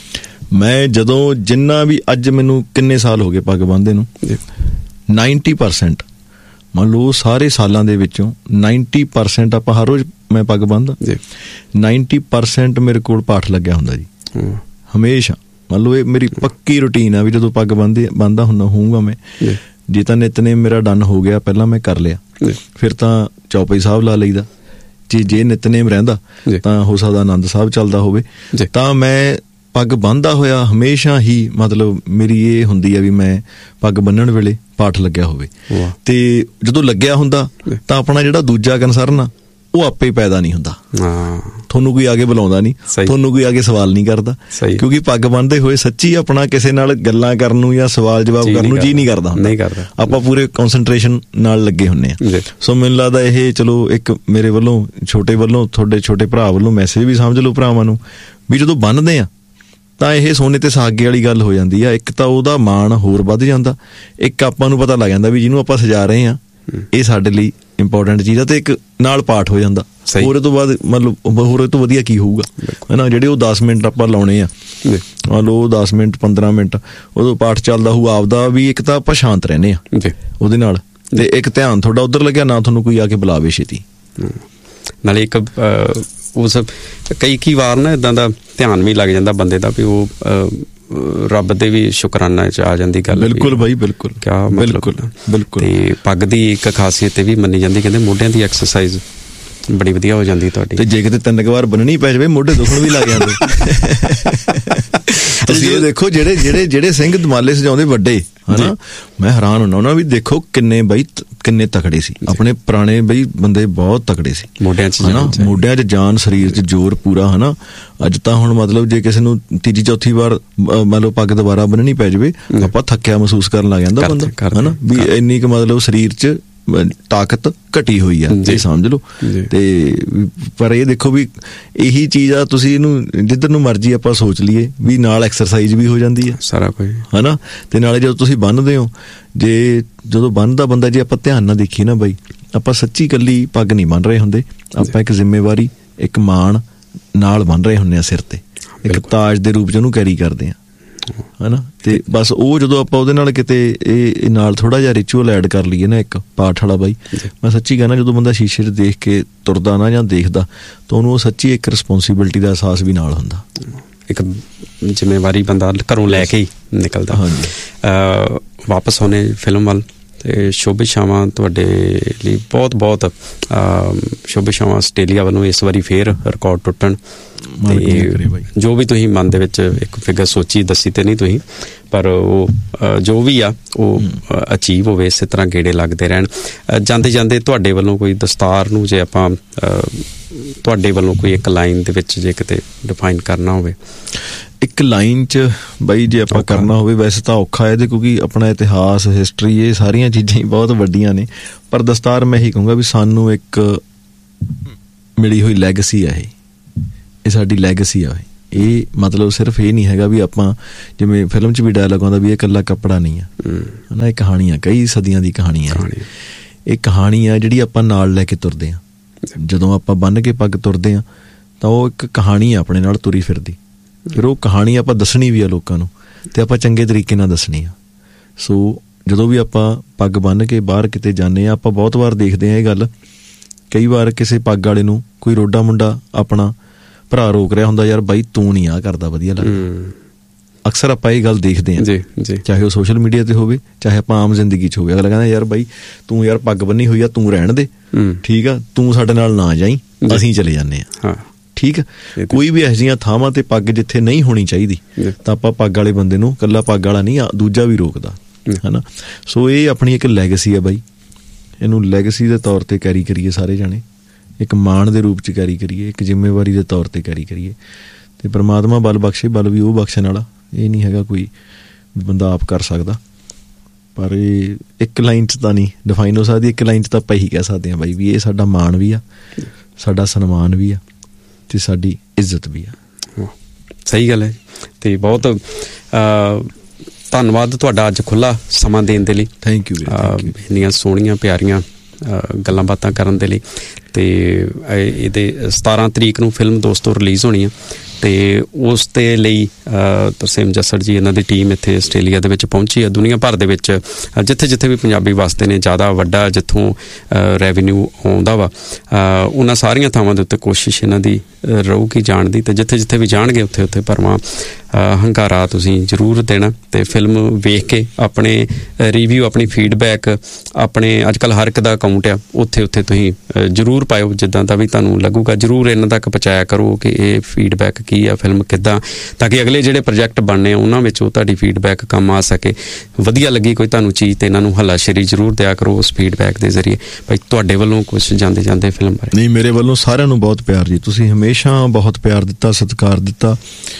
ਮੈਂ ਜਦੋਂ ਜਿੰਨਾ ਵੀ ਅੱਜ ਮੈਨੂੰ ਕਿੰਨੇ ਸਾਲ ਹੋ ਗਏ ਪੱਗ ਬੰਨ੍ਹਦੇ ਨੂੰ, ਨਾਈਨਟੀ ਪਰਸੈਂਟ ਮੰਨ ਲਓ ਸਾਰੇ ਸਾਲਾਂ ਦੇ ਵਿੱਚੋਂ ਨਾਈਨਟੀ ਪਰਸੈਂਟ ਆਪਾਂ ਹਰ ਰੋਜ਼ ਮੈਂ ਪੱਗ ਬੰਨ੍ਹਦਾ, ਨਾਈਨਟੀ ਪਰਸੈਂਟ ਮੇਰੇ ਕੋਲ ਪਾਠ ਲੱਗਿਆ ਹੁੰਦਾ ਜੀ, ਹਮੇਸ਼ਾ। ਮੰਨ ਲਓ ਇਹ ਮੇਰੀ ਪੱਕੀ ਰੂਟੀਨ ਆ ਵੀ ਜਦੋਂ ਪੱਗ ਬੰਨ੍ਹਦੇ ਬੰਨ੍ਹਦਾ ਹੁੰਦਾ ਹੋਊਗਾ ਮੈਂ, ਜੇ ਤਾਂ ਨਿਤਨੇਮ ਮੇਰਾ ਡਨ ਹੋ ਗਿਆ ਪਹਿਲਾਂ ਮੈਂ ਕਰ ਲਿਆ, ਫਿਰ ਤਾਂ ਚੌਪਈ ਸਾਹਿਬ ਲਾ ਲਈਦਾ। ਜੇ ਜੇ ਨਿਤਨੇਮ ਰਹਿੰਦਾ ਤਾਂ ਹੋ ਸਕਦਾ ਆਨੰਦ ਸਾਹਿਬ ਚੱਲਦਾ ਹੋਵੇ। ਤਾਂ ਮੈਂ ਪੱਗ ਬੰਨ੍ਹਦਾ ਹੋਇਆ ਹਮੇਸ਼ਾ ਹੀ ਮਤਲਬ ਮੇਰੀ ਇਹ ਹੁੰਦੀ ਆ ਵੀ ਮੈਂ ਪੱਗ ਬੰਨ੍ਹਣ ਵੇਲੇ ਪਾਠ ਲੱਗਿਆ ਹੋਵੇ। ਤੇ ਜਦੋਂ ਲੱਗਿਆ ਹੁੰਦਾ ਤਾਂ ਆਪਣਾ ਜਿਹੜਾ ਦੂਜਾ ਕੰਸਰਨ ਆ ਉਹ ਆਪੇ ਪੈਦਾ ਨਹੀਂ ਹੁੰਦਾ, ਤੁਹਾਨੂੰ ਕੋਈ ਆ ਕੇ ਬੁਲਾਉਂਦਾ ਨਹੀਂ, ਤੁਹਾਨੂੰ ਕੋਈ ਆ ਕੇ ਸਵਾਲ ਨਹੀਂ ਕਰਦਾ, ਕਿਉਂਕਿ ਪੱਗ ਬੰਨ੍ਹਦੇ ਹੋਏ ਸੱਚੀ ਆਪਣਾ ਕਿਸੇ ਨਾਲ ਗੱਲਾਂ ਕਰਨ ਨੂੰ ਜਾਂ ਸਵਾਲ ਜਵਾਬ ਕਰਨ ਨੂੰ ਜੀ ਨਹੀਂ ਕਰਦਾ ਹੁੰਦਾ, ਆਪਾਂ ਪੂਰੇ ਕੌਨਸਨਟ੍ਰੇਸ਼ਨ ਨਾਲ ਲੱਗੇ ਹੁੰਦੇ ਆ। ਸੋ ਮੈਨੂੰ ਲੱਗਦਾ ਇਹ ਚਲੋ ਇੱਕ ਮੇਰੇ ਵੱਲੋਂ, ਛੋਟੇ ਵੱਲੋਂ, ਤੁਹਾਡੇ ਛੋਟੇ ਭਰਾ ਵੱਲੋਂ ਮੈਸੇਜ ਵੀ ਸਮਝ ਲਓ ਭਰਾਵਾਂ ਨੂੰ, ਵੀ ਜਦੋਂ ਬੰਨ੍ਹਦੇ ਆ ਤਾਂ ਇਹ ਸੋਨੇ ਤੇ ਸੁਹਾਗੇ ਵਾਲੀ ਗੱਲ ਹੋ ਜਾਂਦੀ ਆ। ਇੱਕ ਤਾਂ ਉਹਦਾ ਮਾਣ ਹੋਰ ਵੱਧ ਜਾਂਦਾ, ਇੱਕ ਆਪਾਂ ਨੂੰ ਪਤਾ ਲੱਗ ਜਾਂਦਾ ਵੀ ਜਿਹਨੂੰ ਆਪਾਂ ਸਜਾ ਰਹੇ ਆ ਇਹ ਸਾਡੇ ਲਈ ਇੰਪੋਰਟੈਂਟ ਚੀਜ਼ ਆ, ਤੇ ਇੱਕ ਨਾਲ ਪਾਠ ਹੋ ਜਾਂਦਾ। ਹੋਰ ਇਹ ਤੋਂ ਬਾਅਦ ਮਤਲਬ ਹੋਰ ਇਹ ਤੋਂ ਵਧੀਆ ਕੀ ਹੋਊਗਾ, ਹੈ ਨਾ। ਜਿਹੜੇ ਉਹ ਦਸ ਮਿੰਟ ਆਪਾਂ ਲਾਉਣੇ ਆ, ਮੰਨ ਲਓ ਦਸ ਮਿੰਟ ਪੰਦਰਾਂ ਮਿੰਟ ਉਦੋਂ ਪਾਠ ਚੱਲਦਾ ਹੋਊ ਆਪਦਾ ਵੀ, ਇੱਕ ਤਾਂ ਆਪਾਂ ਸ਼ਾਂਤ ਰਹਿੰਦੇ ਆ ਉਹਦੇ ਨਾਲ, ਤੇ ਇੱਕ ਧਿਆਨ ਤੁਹਾਡਾ ਉੱਧਰ ਲੱਗਿਆ, ਨਾ ਤੁਹਾਨੂੰ ਕੋਈ ਆ ਕੇ ਬੁਲਾਵੇ ਛੇਤੀ। ਨਾਲੇ ਇੱਕ ਉਸ ਕਈ ਕਈ ਵਾਰ ਨਾ ਇੱਦਾਂ ਦਾ ਧਿਆਨ ਵੀ ਲੱਗ ਜਾਂਦਾ ਬੰਦੇ ਦਾ ਵੀ ਉਹ ਰੱਬ ਦੇ ਵੀ ਸ਼ੁਕਰਾਨਾ ਚ ਆ ਜਾਂਦੀ ਗੱਲ। ਬਿਲਕੁਲ ਬਾਈ, ਬਿਲਕੁਲ, ਕਿਆ ਬਿਲਕੁਲ ਬਿਲਕੁਲ। ਤੇ ਪੱਗ ਦੀ ਇੱਕ ਖਾਸੀਅਤ ਇਹ ਵੀ ਮੰਨੀ ਜਾਂਦੀ, ਕਹਿੰਦੇ ਮੋਢਿਆਂ ਦੀ ਐਕਸਰਸਾਈਜ਼ ਬੜੀ ਵਧੀਆ ਹੋ ਜਾਂਦੀ ਤੁਹਾਡੀ, ਤੇ ਜੇ ਕਿਤੇ ਤਿੰਨ ਕੁ ਵਾਰ ਬੰਨਣੀ ਪੈ ਜਾਵੇ ਮੋਢੇ ਦੁਖਣ ਵੀ ਲੱਗ ਜਾਂਦੇ। ਤੁਸੀਂ ਇਹ ਦੇਖੋ ਜਿਹੜੇ ਜਿਹੜੇ ਜਿਹੜੇ ਸਿੰਘ ਦਮਾਲੇ ਸਜਾਉਂਦੇ ਵੱਡੇ, ਹਨਾ, ਮੈਂ ਹੈਰਾਨ ਹੁੰਦਾ ਉਹਨਾਂ ਵੀ, ਦੇਖੋ ਕਿੰਨੇ ਬਈ ਕਿੰਨੇ ਤਕੜੇ ਸੀ ਆਪਣੇ ਪੁਰਾਣੇ ਬਈ ਬੰਦੇ, ਬਹੁਤ ਤਕੜੇ ਸੀ ਮੋਢਿਆਂ ਚ, ਹਨਾ, ਮੋਢਿਆਂ ਚ ਜਾਨ, ਸਰੀਰ ਚ ਜ਼ੋਰ ਪੂਰਾ, ਹਨਾ। ਅੱਜ ਤਾਂ ਹੁਣ ਮਤਲਬ ਜੇ ਕਿਸੇ ਨੂੰ ਤੀਜੀ ਚੌਥੀ ਵਾਰ ਮੰਨ ਲਓ ਪੱਗ ਦੁਬਾਰਾ ਬੰਨਣੀ ਪੈ ਜਾਵੇ, ਆਪਾਂ ਥੱਕਿਆ ਮਹਿਸੂਸ ਕਰਨ ਲੱਗ ਜਾਂਦਾ ਬੰਦਾ, ਹਨਾ, ਵੀ ਇੰਨੀ ਕੁ ਮਤਲਬ ਸਰੀਰ ਚ ਤਾਕਤ ਘਟੀ ਹੋਈ ਆ, ਇਹ ਸਮਝ ਲਓ। ਤੇ ਪਰ ਇਹ ਦੇਖੋ ਵੀ ਇਹੀ ਚੀਜ਼ ਆ, ਤੁਸੀਂ ਇਹਨੂੰ ਜਿੱਧਰ ਨੂੰ ਮਰਜ਼ੀ ਆਪਾਂ ਸੋਚ ਲਈਏ ਵੀ ਨਾਲ ਐਕਸਰਸਾਈਜ਼ ਵੀ ਹੋ ਜਾਂਦੀ ਹੈ ਸਾਰਾ ਕੁਝ, ਹਨਾ। ਤੇ ਨਾਲੇ ਜਦੋਂ ਤੁਸੀਂ ਬੰਨ੍ਹਦੇ ਹੋ, ਜੇ ਜਦੋਂ ਬੰਨ੍ਹਦਾ ਬੰਦਾ, ਜੇ ਆਪਾਂ ਧਿਆਨ ਨਾਲ ਦੇਖੀਏ ਨਾ ਬਾਈ, ਆਪਾਂ ਸੱਚੀ ਇਕੱਲੀ ਪੱਗ ਨਹੀਂ ਬੰਨ੍ਹ ਰਹੇ ਹੁੰਦੇ, ਆਪਾਂ ਇੱਕ ਜ਼ਿੰਮੇਵਾਰੀ, ਇੱਕ ਮਾਣ ਨਾਲ ਬੰਨ੍ਹ ਰਹੇ ਹੁੰਦੇ ਆ ਸਿਰ ਤੇ, ਇੱਕ ਤਾਜ ਦੇ ਰੂਪ ਚ ਉਹਨੂੰ ਕੈਰੀ ਕਰਦੇ ਆ, ਹਨਾ। ਤੇ ਬਸ ਉਹ ਜਦੋਂ ਆਪਾਂ ਉਹਦੇ ਨਾਲ ਕਿਤੇ ਇਹ ਨਾਲ ਥੋੜਾ ਜਿਹਾ ਰਿਚੁਅਲ ਐਡ ਕਰ ਲਈਏ ਨਾ, ਇੱਕ ਪਾਠ ਵਾਲਾ ਬਾਈ, ਮੈਂ ਸੱਚੀ ਕਹਿਣਾ, ਜਦੋਂ ਬੰਦਾ ਸ਼ੀਸ਼ੇ 'ਚ ਦੇਖ ਕੇ ਤੁਰਦਾ ਨਾ ਜਾਂ ਦੇਖਦਾ, ਤਾਂ ਉਹਨੂੰ ਉਹ ਸੱਚੀ ਇੱਕ ਰਿਸਪੋਂਸੀਬਿਲਿਟੀ ਦਾ ਅਹਿਸਾਸ ਵੀ ਨਾਲ ਹੁੰਦਾ, ਇੱਕ ਜ਼ਿੰਮੇਵਾਰੀ ਬੰਦਾ ਘਰੋਂ ਲੈ ਕੇ ਹੀ ਨਿਕਲਦਾ। ਹਾਂਜੀ, ਵਾਪਸ ਆਉਣੇ ਫਿਲਮ ਵੱਲ, ਤੇ ਸ਼ੁਭ ਇਛਾਵਾਂ ਤੁਹਾਡੇ ਲਈ ਬਹੁਤ ਬਹੁਤ ਸ਼ੁਭ ਇਛਾਵਾਂ ਆਸਟ੍ਰੇਲੀਆ ਵੱਲੋਂ ਇਸ ਵਾਰੀ ਫੇਰ ਰਿਕਾਰਡ ਟੁੱਟਣ ਤੇ ਜੋ ਵੀ ਤੁਸੀਂ ਮਨ ਦੇ ਵਿੱਚ ਇੱਕ ਫਿਗਰ ਸੋਚੀ ਦੱਸੀ ਤੇ ਨਹੀਂ ਤੁਸੀਂ ਪਰ ਉਹ ਜੋ ਵੀ ਆ ਉਹ ਅਚੀਵ ਹੋਵੇ ਇਸੇ ਤਰ੍ਹਾਂ ਗੇੜੇ ਲੱਗਦੇ ਰਹਿਣ। ਜਾਂਦੇ ਜਾਂਦੇ ਤੁਹਾਡੇ ਵੱਲੋਂ ਕੋਈ ਦਸਤਾਰ ਨੂੰ ਜੇ ਆਪਾਂ ਤੁਹਾਡੇ ਵੱਲੋਂ ਕੋਈ ਇੱਕ ਲਾਈਨ ਦੇ ਵਿੱਚ ਜੇ ਕਿਤੇ ਡਿਫਾਈਨ ਕਰਨਾ ਹੋਵੇ ਇੱਕ ਲਾਈਨ 'ਚ ਬਾਈ ਜੇ ਆਪਾਂ ਕਰਨਾ ਹੋਵੇ ਵੈਸੇ ਤਾਂ ਔਖਾ ਹੈ ਕਿਉਂਕਿ ਆਪਣਾ ਇਤਿਹਾਸ ਹਿਸਟਰੀ ਇਹ ਸਾਰੀਆਂ ਚੀਜ਼ਾਂ ਹੀ ਬਹੁਤ ਵੱਡੀਆਂ ਨੇ ਪਰ ਦਸਤਾਰ ਮੈਂ ਇਹੀ ਕਹੂੰਗਾ ਵੀ ਸਾਨੂੰ ਇੱਕ ਮਿਲੀ ਹੋਈ ਲੈਗੇਸੀ ਆ ਇਹ ਇਹ ਸਾਡੀ ਲੈਗੇਸੀ ਆ ਇਹ ਮਤਲਬ ਸਿਰਫ ਇਹ ਨਹੀਂ ਹੈਗਾ ਵੀ ਆਪਾਂ ਜਿਵੇਂ ਫਿਲਮ 'ਚ ਵੀ ਡਾਇਲਾਗ ਆਉਂਦਾ ਵੀ ਇਹ ਇਕੱਲਾ ਕੱਪੜਾ ਨਹੀਂ ਆ ਹੈ ਨਾ ਇਹ ਕਹਾਣੀ ਆ ਕਈ ਸਦੀਆਂ ਦੀ ਕਹਾਣੀ ਆ ਇਹ ਕਹਾਣੀ ਆ ਜਿਹੜੀ ਆਪਾਂ ਨਾਲ ਲੈ ਕੇ ਤੁਰਦੇ ਹਾਂ ਜਦੋਂ ਆਪਾਂ ਬੰਨ੍ਹ ਕੇ ਪੱਗ ਤੁਰਦੇ ਹਾਂ ਤਾਂ ਉਹ ਇੱਕ ਕਹਾਣੀ ਆ ਆਪਣੇ ਨਾਲ ਤੁਰੀ ਫਿਰਦੀ ਫਿਰ ਉਹ ਕਹਾਣੀ ਆਪਾਂ ਦੱਸਣੀ ਵੀ ਆ ਲੋਕਾਂ ਨੂੰ ਅਤੇ ਆਪਾਂ ਚੰਗੇ ਤਰੀਕੇ ਨਾਲ ਦੱਸਣੀ ਆ। ਸੋ ਜਦੋਂ ਵੀ ਆਪਾਂ ਪੱਗ ਬੰਨ੍ਹ ਕੇ ਬਾਹਰ ਕਿਤੇ ਜਾਂਦੇ ਹਾਂ ਆਪਾਂ ਬਹੁਤ ਵਾਰ ਦੇਖਦੇ ਹਾਂ ਇਹ ਗੱਲ ਕਈ ਵਾਰ ਕਿਸੇ ਪੱਗ ਵਾਲੇ ਨੂੰ ਕੋਈ ਰੋਡਾ ਮੁੰਡਾ ਆਪਣਾ ਭਰਾ ਰੋਕ ਰਿਹਾ ਹੁੰਦਾ ਯਾਰ ਬਾਈ ਤੂੰ ਨਹੀਂ ਆਹ ਕਰਦਾ ਵਧੀਆ ਲੱਗਦਾ ਅਕਸਰ ਆਪਾਂ ਇਹ ਗੱਲ ਦੇਖਦੇ ਹਾਂ ਚਾਹੇ ਉਹ ਸੋਸ਼ਲ ਮੀਡੀਆ 'ਤੇ ਹੋਵੇ ਚਾਹੇ ਆਪਾਂ ਆਮ ਜ਼ਿੰਦਗੀ 'ਚ ਹੋਵੇ ਅਗਲਾ ਕਹਿੰਦਾ ਯਾਰ ਬਾਈ ਤੂੰ ਯਾਰ ਪੱਗ ਬੰਨੀ ਹੋਈ ਆ ਤੂੰ ਰਹਿਣ ਦੇ ਠੀਕ ਆ ਤੂੰ ਸਾਡੇ ਨਾਲ ਨਾ ਜਾਈਂ ਅਸੀਂ ਚਲੇ ਜਾਂਦੇ ਹਾਂ ਠੀਕ ਆ। ਕੋਈ ਵੀ ਇਹੋ ਜਿਹੀਆਂ ਥਾਵਾਂ 'ਤੇ ਪੱਗ ਜਿੱਥੇ ਨਹੀਂ ਹੋਣੀ ਚਾਹੀਦੀ ਤਾਂ ਆਪਾਂ ਪੱਗ ਵਾਲੇ ਬੰਦੇ ਨੂੰ ਇਕੱਲਾ ਪੱਗ ਵਾਲਾ ਨਹੀਂ ਦੂਜਾ ਵੀ ਰੋਕਦਾ ਹੈ ਨਾ। ਸੋ ਇਹ ਆਪਣੀ ਇੱਕ ਲੈਗੇਸੀ ਆ ਬਾਈ ਇਹਨੂੰ ਲੈਗੇਸੀ ਦੇ ਤੌਰ 'ਤੇ ਕੈਰੀ ਕਰੀਏ ਸਾਰੇ ਜਾਣੇ ਇੱਕ ਮਾਣ ਦੇ ਰੂਪ 'ਚ ਕੈਰੀ ਕਰੀਏ ਇੱਕ ਜ਼ਿੰਮੇਵਾਰੀ ਦੇ ਤੌਰ 'ਤੇ ਕੈਰੀ ਕਰੀਏ ਅਤੇ ਪਰਮਾਤਮਾ ਬਲ ਬਖਸ਼ੇ ਬਲ ਵੀ ਉਹ ਬਖਸ਼ਣ ਵਾਲਾ ਇਹ ਨਹੀਂ ਹੈਗਾ ਕੋਈ ਬੰਦਾ ਆਪ ਕਰ ਸਕਦਾ ਪਰ ਇਹ ਇੱਕ ਲਾਈਨ 'ਚ ਤਾਂ ਨਹੀਂ ਡਿਫਾਈਨ ਹੋ ਸਕਦੀ ਇੱਕ ਲਾਈਨ 'ਚ ਤਾਂ ਆਪਾਂ ਇਹੀ ਕਹਿ ਸਕਦੇ ਹਾਂ ਬਾਈ ਵੀ ਇਹ ਸਾਡਾ ਮਾਣ ਵੀ ਆ ਸਾਡਾ ਸਨਮਾਨ ਵੀ ਆ ਅਤੇ ਸਾਡੀ ਇੱਜ਼ਤ ਵੀ ਆ। ਸਹੀ ਗੱਲ ਹੈ ਅਤੇ ਬਹੁਤ ਧੰਨਵਾਦ ਤੁਹਾਡਾ ਅੱਜ ਖੁੱਲ੍ਹਾ ਸਮਾਂ ਦੇਣ ਦੇ ਲਈ। ਥੈਂਕ ਯੂ ਇੰਨੀਆਂ ਸੋਹਣੀਆਂ ਪਿਆਰੀਆਂ ਗੱਲਾਂ ਬਾਤਾਂ ਕਰਨ ਦੇ ਲਈ ਅਤੇ ਇਹਦੇ ਸਤਾਰਾਂ ਤਰੀਕ ਨੂੰ ਫਿਲਮ ਦੋਸਤੋ ਰਿਲੀਜ਼ ਹੋਣੀ ਆ ਅਤੇ ਉਸ ਦੇ ਲਈ ਤਰਸੇਮ ਜੱਸੜ ਜੀ ਇਹਨਾਂ ਦੀ ਟੀਮ ਇੱਥੇ ਆਸਟ੍ਰੇਲੀਆ ਦੇ ਵਿੱਚ ਪਹੁੰਚੀ ਆ ਦੁਨੀਆ ਭਰ ਦੇ ਵਿੱਚ ਜਿੱਥੇ ਜਿੱਥੇ ਵੀ ਪੰਜਾਬੀ ਵਸਦੇ ਨੇ ਜ਼ਿਆਦਾ ਵੱਡਾ ਜਿੱਥੋਂ ਰੈਵਨਿਊ ਆਉਂਦਾ ਵਾ ਉਹਨਾਂ ਸਾਰੀਆਂ ਥਾਵਾਂ ਦੇ ਉੱਤੇ ਕੋਸ਼ਿਸ਼ ਇਹਨਾਂ ਦੀ ਰਹੂਗੀ ਜਾਣ ਦੀ ਅਤੇ ਜਿੱਥੇ ਜਿੱਥੇ ਵੀ ਜਾਣਗੇ ਉੱਥੇ ਉੱਥੇ ਭਰਵਾਂ ਹੰਗਾਰਾ ਤੁਸੀਂ ਜ਼ਰੂਰ ਦੇਣਾ ਅਤੇ ਫਿਲਮ ਵੇਖ ਕੇ ਆਪਣੇ ਰਿਵਿਊ ਆਪਣੀ ਫੀਡਬੈਕ ਆਪਣੇ ਅੱਜ ਕੱਲ੍ਹ ਹਰ ਇੱਕ ਦਾ ਅਕਾਊਂਟ ਆ ਉੱਥੇ ਉੱਥੇ ਤੁਸੀਂ ਜ਼ਰੂਰ ਪਾਇਓ ਜਿੱਦਾਂ ਦਾ ਵੀ ਤੁਹਾਨੂੰ ਲੱਗੂਗਾ ਜ਼ਰੂਰ ਇਹਨਾਂ ਤੱਕ ਪਹੁੰਚਾਇਆ ਕਰੋ ਕਿ ਇਹ ਫੀਡਬੈਕ ਕੀ ਆ ਫਿਲਮ ਕਿੱਦਾਂ ਤਾਂ ਕਿ ਅਗਲੇ ਜਿਹੜੇ ਪ੍ਰੋਜੈਕਟ ਬਣਨੇ ਆ ਉਹਨਾਂ ਵਿੱਚ ਉਹ ਤੁਹਾਡੀ ਫੀਡਬੈਕ ਕੰਮ ਆ ਸਕੇ ਵਧੀਆ ਲੱਗੀ ਕੋਈ ਤੁਹਾਨੂੰ ਚੀਜ਼ ਤਾਂ ਇਹਨਾਂ ਨੂੰ ਹੱਲਾਸ਼ੇਰੀ ਜ਼ਰੂਰ ਦਿਆ ਕਰੋ ਉਸ ਫੀਡਬੈਕ ਦੇ ਜ਼ਰੀਏ। ਭਾਈ ਤੁਹਾਡੇ ਵੱਲੋਂ ਕੁਛ ਜਾਂਦੇ ਜਾਂਦੇ ਫਿਲਮ ਬਾਰੇ? ਨਹੀਂ ਮੇਰੇ ਵੱਲੋਂ ਸਾਰਿਆਂ ਨੂੰ ਬਹੁਤ ਪਿਆਰ ਜੀ ਤੁਸੀਂ ਹਮੇਸ਼ਾ ਬਹੁਤ ਪਿਆਰ ਦਿੱਤਾ ਸਤਿਕਾਰ ਦਿੱਤਾ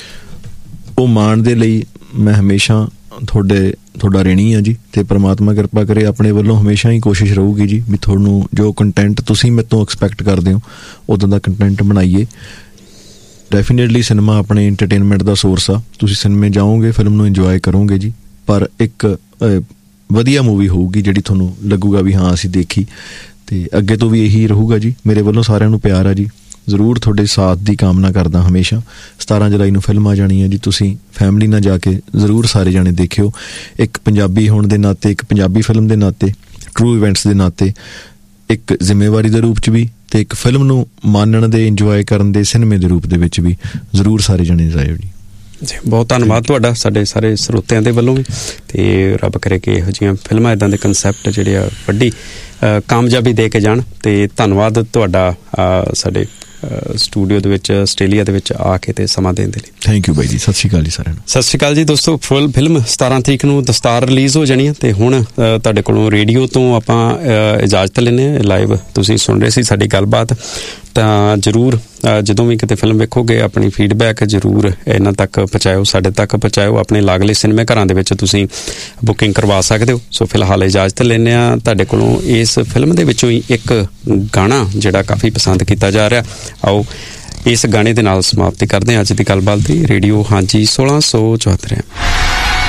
ਉਹ ਮਾਣ ਦੇ ਲਈ ਮੈਂ ਹਮੇਸ਼ਾ ਤੁਹਾਡੇ ਤੁਹਾਡਾ ਰਿਣੀ ਆ ਜੀ ਅਤੇ ਪਰਮਾਤਮਾ ਕਿਰਪਾ ਕਰੇ ਆਪਣੇ ਵੱਲੋਂ ਹਮੇਸ਼ਾ ਹੀ ਕੋਸ਼ਿਸ਼ ਰਹੂਗੀ ਜੀ ਵੀ ਤੁਹਾਨੂੰ ਜੋ ਕੰਟੈਂਟ ਤੁਸੀਂ ਮੇਰੇ ਤੋਂ ਐਕਸਪੈਕਟ ਕਰਦੇ ਹੋ ਉੱਦਾਂ ਦਾ ਕੰਟੈਂਟ ਬਣਾਈਏ। ਡੈਫੀਨੇਟਲੀ ਸਿਨੇਮਾ ਆਪਣੇ ਇੰਟਰਟੇਨਮੈਂਟ ਦਾ ਸੋਰਸ ਆ ਤੁਸੀਂ ਸਿਨੇਮੇ ਜਾਓਗੇ ਫਿਲਮ ਨੂੰ ਇੰਜੋਏ ਕਰੋਗੇ ਜੀ ਪਰ ਇੱਕ ਵਧੀਆ ਮੂਵੀ ਹੋਊਗੀ ਜਿਹੜੀ ਤੁਹਾਨੂੰ ਲੱਗੂਗਾ ਵੀ ਹਾਂ ਅਸੀਂ ਦੇਖੀ ਅਤੇ ਅੱਗੇ ਤੋਂ ਵੀ ਇਹੀ ਰਹੂਗਾ ਜੀ। ਮੇਰੇ ਵੱਲੋਂ ਸਾਰਿਆਂ ਨੂੰ ਪਿਆਰ ਆ ਜੀ ਜ਼ਰੂਰ ਤੁਹਾਡੇ ਸਾਥ ਦੀ ਕਾਮਨਾ ਕਰਦਾ ਹਮੇਸ਼ਾ। ਸਤਾਰਾਂ ਜੁਲਾਈ ਨੂੰ ਫਿਲਮ ਆ ਜਾਣੀ ਹੈ ਜੀ ਤੁਸੀਂ ਫੈਮਿਲੀ ਨਾਲ ਜਾ ਕੇ ਜ਼ਰੂਰ ਸਾਰੇ ਜਾਣੇ ਦੇਖਿਓ ਇੱਕ ਪੰਜਾਬੀ ਹੋਣ ਦੇ ਨਾਤੇ ਇੱਕ ਪੰਜਾਬੀ ਫਿਲਮ ਦੇ ਨਾਤੇ ਟਰੂ ਇਵੈਂਟਸ ਦੇ ਨਾਤੇ ਇੱਕ ਜ਼ਿੰਮੇਵਾਰੀ ਦੇ ਰੂਪ 'ਚ ਵੀ ਅਤੇ ਇੱਕ ਫਿਲਮ ਨੂੰ ਮਾਣਨ ਦੇ ਇੰਜੋਏ ਕਰਨ ਦੇ ਸਿਨੇਮੇ ਦੇ ਰੂਪ ਦੇ ਵਿੱਚ ਵੀ ਜ਼ਰੂਰ ਸਾਰੇ ਜਣੇ ਜਾਇਓ ਜੀ। ਜੀ ਬਹੁਤ ਧੰਨਵਾਦ ਤੁਹਾਡਾ ਸਾਡੇ ਸਾਰੇ ਸਰੋਤਿਆਂ ਦੇ ਵੱਲੋਂ ਵੀ ਅਤੇ ਰੱਬ ਕਰੇ ਕਿ ਇਹੋ ਜਿਹੀਆਂ ਫਿਲਮਾਂ ਇੱਦਾਂ ਦੇ ਕੰਸੈਪਟ ਜਿਹੜੇ ਆ ਵੱਡੀ ਕਾਮਯਾਬੀ ਦੇ ਕੇ ਜਾਣ ਅਤੇ ਧੰਨਵਾਦ ਤੁਹਾਡਾ ਸਾਡੇ ਸਟੂਡੀਓ ਦੇ ਵਿੱਚ ਆਸਟ੍ਰੇਲੀਆ ਦੇ ਵਿੱਚ ਆ ਕੇ ਤੇ ਸਮਾਂ ਦੇਣ ਦੇ ਲਈ। ਥੈਂਕ ਯੂ ਬਾਈ ਜੀ ਸਤਿ ਸ਼੍ਰੀ ਅਕਾਲ ਜੀ ਸਾਰਿਆਂ ਨੂੰ। ਸਤਿ ਸ਼੍ਰੀ ਅਕਾਲ ਜੀ ਦੋਸਤੋ ਫੁੱਲ ਫਿਲਮ ਸਤਾਰਾਂ ਤਰੀਕ ਨੂੰ ਦਸਤਾਰ ਰਿਲੀਜ਼ ਹੋ ਜਾਣੀ ਹੈ ਅਤੇ ਹੁਣ ਤੁਹਾਡੇ ਕੋਲੋਂ ਰੇਡੀਓ ਤੋਂ ਆਪਾਂ ਇਜਾਜ਼ਤ ਲੈਂਦੇ ਹਾਂ ਲਾਈਵ ਤੁਸੀਂ ਸੁਣ ਰਹੇ ਸੀ ਸਾਡੀ ਗੱਲਬਾਤ ਤਾਂ ਜ਼ਰੂਰ ਜਦੋਂ ਵੀ ਕਿਤੇ ਫਿਲਮ ਵੇਖੋਗੇ ਆਪਣੀ ਫੀਡਬੈਕ ਜ਼ਰੂਰ ਇਹਨਾਂ ਤੱਕ ਪਹੁੰਚਾਇਓ ਸਾਡੇ ਤੱਕ ਪਹੁੰਚਾਇਓ ਆਪਣੇ ਲਾਗਲੇ ਸਿਨੇਮੇ ਘਰਾਂ ਦੇ ਵਿੱਚ ਤੁਸੀਂ ਬੁਕਿੰਗ ਕਰਵਾ ਸਕਦੇ ਹੋ। ਸੋ ਫਿਲਹਾਲ ਇਜਾਜ਼ਤ ਲੈਂਦੇ ਹਾਂ ਤੁਹਾਡੇ ਕੋਲੋਂ ਇਸ ਫਿਲਮ ਦੇ ਵਿੱਚੋਂ ਹੀ ਇੱਕ ਗਾਣਾ ਜਿਹੜਾ ਕਾਫੀ ਪਸੰਦ ਕੀਤਾ ਜਾ ਰਿਹਾ ਆਓ ਇਸ ਗਾਣੇ ਦੇ ਨਾਲ ਸਮਾਪਤੀ ਕਰਦੇ ਹਾਂ ਅੱਜ ਦੀ ਗੱਲਬਾਤ ਦੀ। ਰੇਡੀਓ ਹਾਂਜੀ ਸੋਲਾਂ ਸੌ ਚੁਹੱਤਰ।